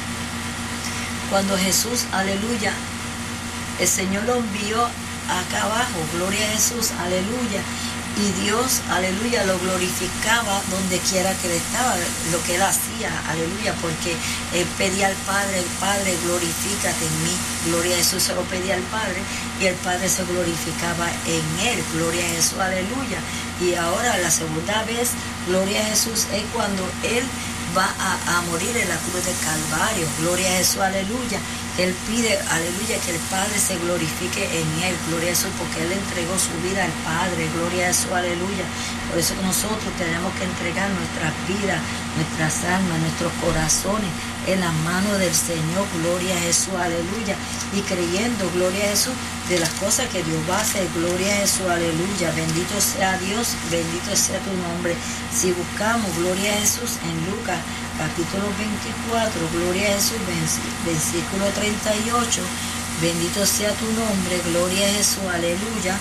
A: Cuando Jesús, aleluya, el Señor lo envió acá abajo, gloria a Jesús, aleluya. Y Dios, aleluya, lo glorificaba donde quiera que él estaba, lo que él hacía, aleluya, porque él pedía al Padre, el Padre, glorifícate en mí, gloria a Jesús, se lo pedía al Padre, y el Padre se glorificaba en él, gloria a Jesús, aleluya. Y ahora la segunda vez, gloria a Jesús, es cuando él va a, a morir en la cruz del Calvario, gloria a Jesús, aleluya. Él pide, aleluya, que el Padre se glorifique en él, gloria a Jesús, porque él entregó su vida al Padre, gloria a Jesús, aleluya. Por eso nosotros tenemos que entregar nuestras vidas, nuestras almas, nuestros corazones en las manos del Señor, gloria a Jesús, aleluya. Y creyendo, gloria a Jesús, de las cosas que Dios va a hacer, gloria a Jesús, aleluya. Bendito sea Dios, bendito sea tu nombre. Si buscamos, gloria a Jesús, en Lucas capítulo veinticuatro, gloria a Jesús, versículo treinta y ocho, bendito sea tu nombre, gloria a Jesús, aleluya.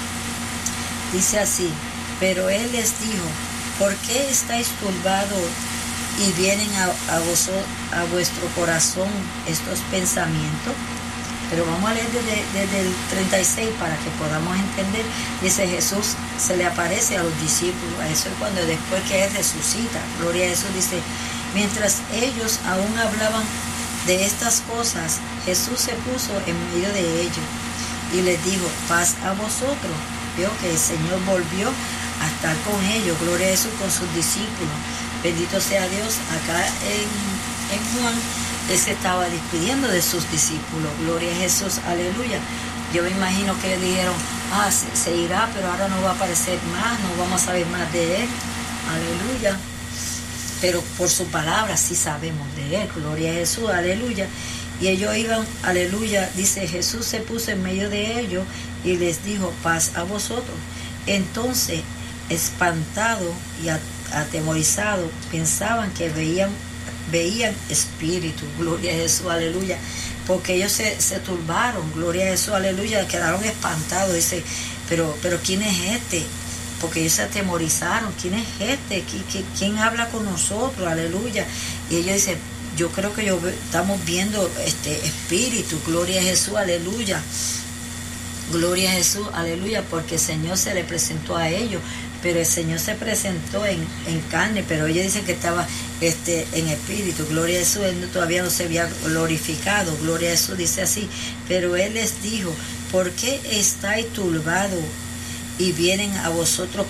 A: Dice así, pero él les dijo, ¿por qué estáis turbados y vienen a, a, vosotros, a vuestro corazón estos pensamientos? Pero vamos a leer desde, desde el treinta y seis para que podamos entender. Dice, Jesús se le aparece a los discípulos, eso es cuando después que él resucita, gloria a Jesús, dice, mientras ellos aún hablaban de estas cosas, Jesús se puso en medio de ellos y les dijo, paz a vosotros. Vio que el Señor volvió a estar con ellos, gloria a Jesús, con sus discípulos. Bendito sea Dios. Acá en, en Juan, él se estaba despidiendo de sus discípulos, gloria a Jesús, aleluya. Yo me imagino que dijeron, ah, se, se irá, pero ahora no va a aparecer más, no vamos a saber más de él, aleluya. Pero por su palabra sí sabemos de él, gloria a Jesús, aleluya. Y ellos iban, aleluya, dice, Jesús se puso en medio de ellos y les dijo, paz a vosotros. Entonces, espantados y atemorizados, pensaban que veían, veían espíritu, gloria a Jesús, aleluya. Porque ellos se, se turbaron, gloria a Jesús, aleluya, quedaron espantados, dice, pero, pero ¿quién es este? Porque ellos se atemorizaron, ¿quién es este? ¿Quién habla con nosotros? Aleluya. Y ellos dicen, yo creo que yo estamos viendo este espíritu, gloria a Jesús, aleluya. Gloria a Jesús, aleluya, porque el Señor se le presentó a ellos, pero el Señor se presentó en, en carne, pero ellos dicen que estaba este, en espíritu, gloria a Jesús, él todavía no se había glorificado, gloria a Jesús, dice así, pero él les dijo, ¿por qué estáis turbados y vienen a vosotros,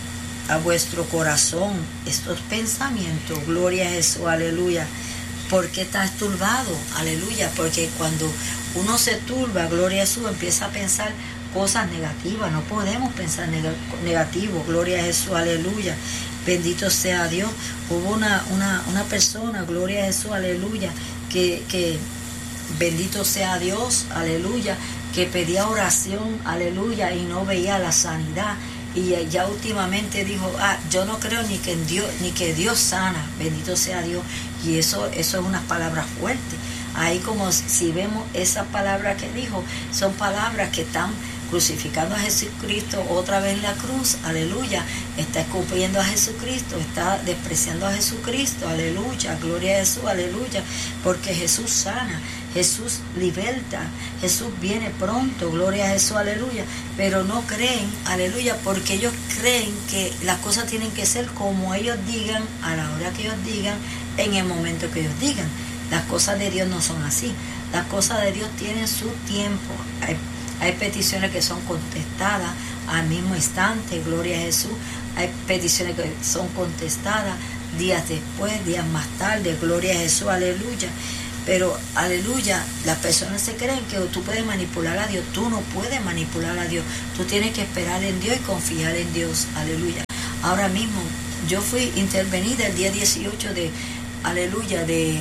A: a vuestro corazón estos pensamientos? Gloria a Jesús, aleluya. ¿Por qué estás turbado? Aleluya, porque cuando uno se turba, gloria a Jesús, empieza a pensar cosas negativas. No podemos pensar neg- negativo, gloria a Jesús, aleluya. Bendito sea Dios. Hubo una, una, una persona, gloria a Jesús, aleluya, que, que bendito sea Dios, aleluya, que pedía oración, aleluya, y no veía la sanidad. Y ya últimamente dijo, ah, yo no creo ni que en Dios, ni que Dios sana, bendito sea Dios. Y eso, eso es unas palabras fuertes. Ahí como si vemos esas palabras que dijo, son palabras que están crucificando a Jesucristo otra vez en la cruz, aleluya, está escupiendo a Jesucristo, está despreciando a Jesucristo, aleluya, gloria a Jesús, aleluya, porque Jesús sana, Jesús liberta, Jesús viene pronto, gloria a Jesús, aleluya, pero no creen, aleluya, porque ellos creen que las cosas tienen que ser como ellos digan, a la hora que ellos digan, en el momento que ellos digan. Las cosas de Dios no son así, las cosas de Dios tienen su tiempo. Hay Hay peticiones que son contestadas al mismo instante, gloria a Jesús. Hay peticiones que son contestadas días después, días más tarde, gloria a Jesús, aleluya. Pero, aleluya, las personas se creen que tú puedes manipular a Dios. Tú no puedes manipular a Dios. Tú tienes que esperar en Dios y confiar en Dios, aleluya. Ahora mismo, yo fui intervenida el día dieciocho de, aleluya, de,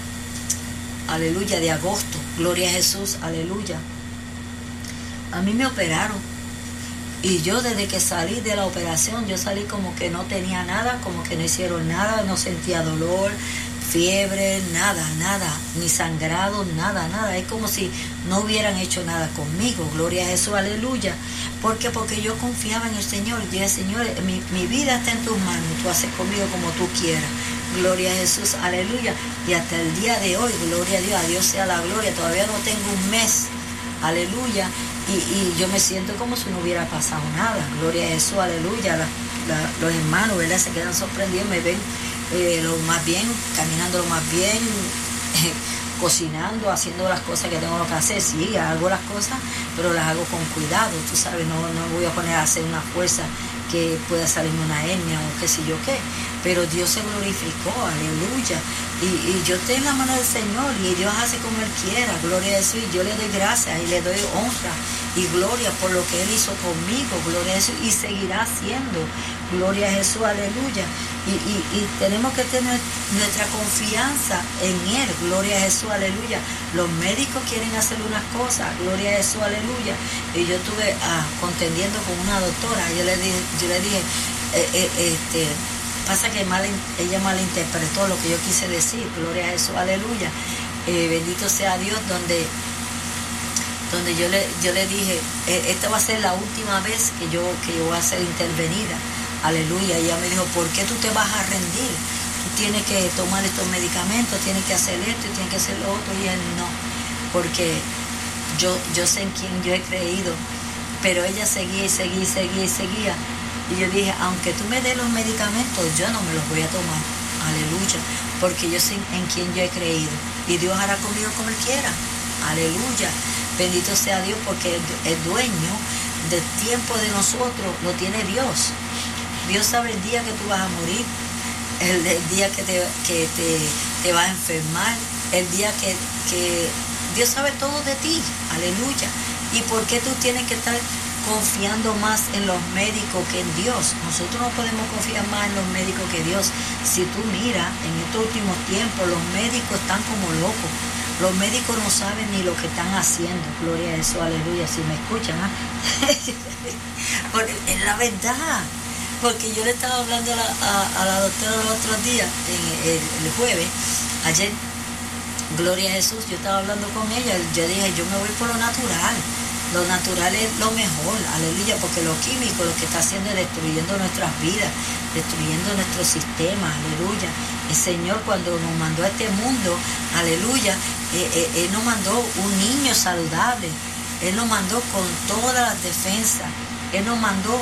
A: aleluya, de agosto, gloria a Jesús, aleluya. A mí me operaron y yo desde que salí de la operación, yo salí como que no tenía nada, como que no hicieron nada, no sentía dolor, fiebre, nada, nada, ni sangrado, nada, nada. Es como si no hubieran hecho nada conmigo, gloria a Jesús, aleluya. ¿Por qué? Porque yo confiaba en el Señor. Yo dije, Señor, mi, mi vida está en tus manos, tú haces conmigo como tú quieras. Gloria a Jesús, aleluya. Y hasta el día de hoy, gloria a Dios, a Dios sea la gloria. Todavía no tengo un mes, aleluya. Y, y yo me siento como si no hubiera pasado nada, gloria a Jesús, aleluya. La, la, los hermanos, ¿verdad?, se quedan sorprendidos, me ven eh, lo más bien, caminando lo más bien, eh, cocinando, haciendo las cosas que tengo que hacer. Sí, hago las cosas, pero las hago con cuidado, tú sabes, no, no me voy a poner a hacer una fuerza que pueda salirme una hernia o qué sé yo qué, pero Dios se glorificó, aleluya, y, y yo estoy en la mano del Señor y Dios hace como Él quiera, gloria a Jesús, y yo le doy gracias y le doy honra y gloria por lo que Él hizo conmigo, gloria a Jesús, y seguirá haciendo, gloria a Jesús, aleluya, y, y, y tenemos que tener nuestra confianza en Él, gloria a Jesús, aleluya. Los médicos quieren hacer unas cosas, gloria a Jesús, aleluya, y yo estuve ah, contendiendo con una doctora, yo le dije, yo le dije eh, eh, este pasa que mal, ella malinterpretó lo que yo quise decir, gloria a Jesús, aleluya, eh, bendito sea Dios, donde donde yo le yo le dije, eh, esta va a ser la última vez que yo que yo voy a ser intervenida, aleluya, y ella me dijo, ¿por qué tú te vas a rendir? Tú tienes que tomar estos medicamentos, tienes que hacer esto y tienes que hacer lo otro, y él no, porque yo, yo sé en quién yo he creído, pero ella seguía y seguía y seguía y seguía. Y yo dije, aunque tú me des los medicamentos, yo no me los voy a tomar, aleluya, porque yo sé en quién yo he creído, y Dios hará conmigo como Él quiera, aleluya, bendito sea Dios, porque el, el dueño del tiempo de nosotros lo tiene Dios. Dios sabe el día que tú vas a morir, el, el día que te, que te, te vas a enfermar, el día que, que Dios sabe todo de ti, aleluya. ¿Y por qué tú tienes que estar confiando más en los médicos que en Dios? Nosotros no podemos confiar más en los médicos que Dios. Si tú miras, en estos últimos tiempos los médicos están como locos. Los médicos no saben ni lo que están haciendo. Gloria a Jesús, aleluya, si me escuchan, ¿eh? Porque es la verdad. Porque yo le estaba hablando a la, a, a la doctora el otro día, en el, el jueves, ayer, gloria a Jesús, yo estaba hablando con ella, yo dije, yo me voy por lo natural. Lo natural es lo mejor, aleluya, porque lo químico lo que está haciendo es destruyendo nuestras vidas, destruyendo nuestro sistema, aleluya. El Señor cuando nos mandó a este mundo, aleluya, eh, eh, Él nos mandó un niño saludable, Él nos mandó con todas las defensas, Él nos mandó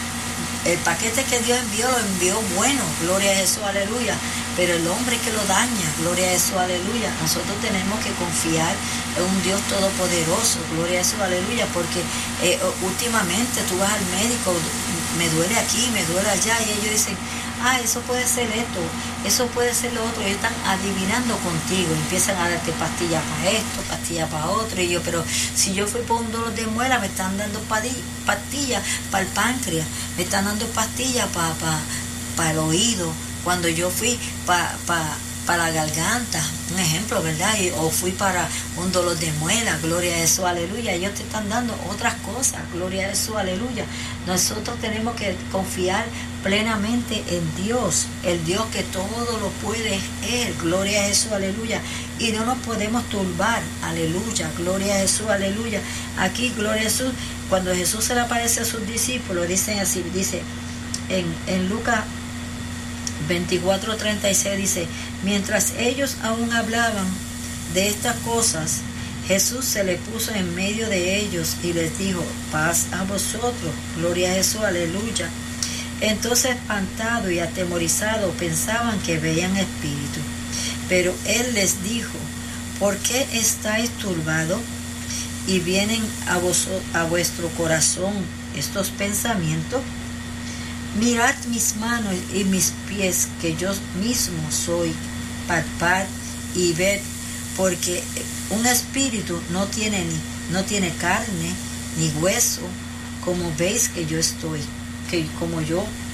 A: el paquete que Dios envió, lo envió bueno, gloria a Jesús, aleluya. Pero el hombre que lo daña, gloria a Jesús, aleluya. Nosotros tenemos que confiar en un Dios todopoderoso, gloria a Jesús, aleluya. Porque eh, últimamente tú vas al médico, me duele aquí, me duele allá, y ellos dicen, ah, eso puede ser esto, eso puede ser lo otro. Ellos están adivinando contigo, empiezan a darte pastillas para esto, pastillas para otro. Y yo, pero si yo fui por un dolor de muela, me están dando pastillas para el páncreas, me están dando pastillas para pa, pa el oído. Cuando yo fui para pa, para la garganta, un ejemplo, ¿verdad? Y, o fui para un dolor de muela, gloria a Jesús, aleluya. Ellos te están dando otras cosas, gloria a Jesús, aleluya. Nosotros tenemos que confiar plenamente en Dios, el Dios que todo lo puede es Él, gloria a Jesús, aleluya. Y no nos podemos turbar, aleluya, gloria a Jesús, aleluya. Aquí, gloria a Jesús, cuando Jesús se le aparece a sus discípulos, dicen así, dice en, en Lucas veinticuatro treinta y seis, dice, mientras ellos aún hablaban de estas cosas, Jesús se le puso en medio de ellos y les dijo, paz a vosotros, gloria a Jesús, aleluya. Entonces, espantados y atemorizados, pensaban que veían espíritu. Pero Él les dijo, ¿por qué estáis turbados y vienen a, vos, a vuestro corazón estos pensamientos? Mirad mis manos y mis pies, que yo mismo soy, palpad y ved, porque un espíritu no tiene, ni, no tiene carne ni hueso, como veis que yo estoy, que como yo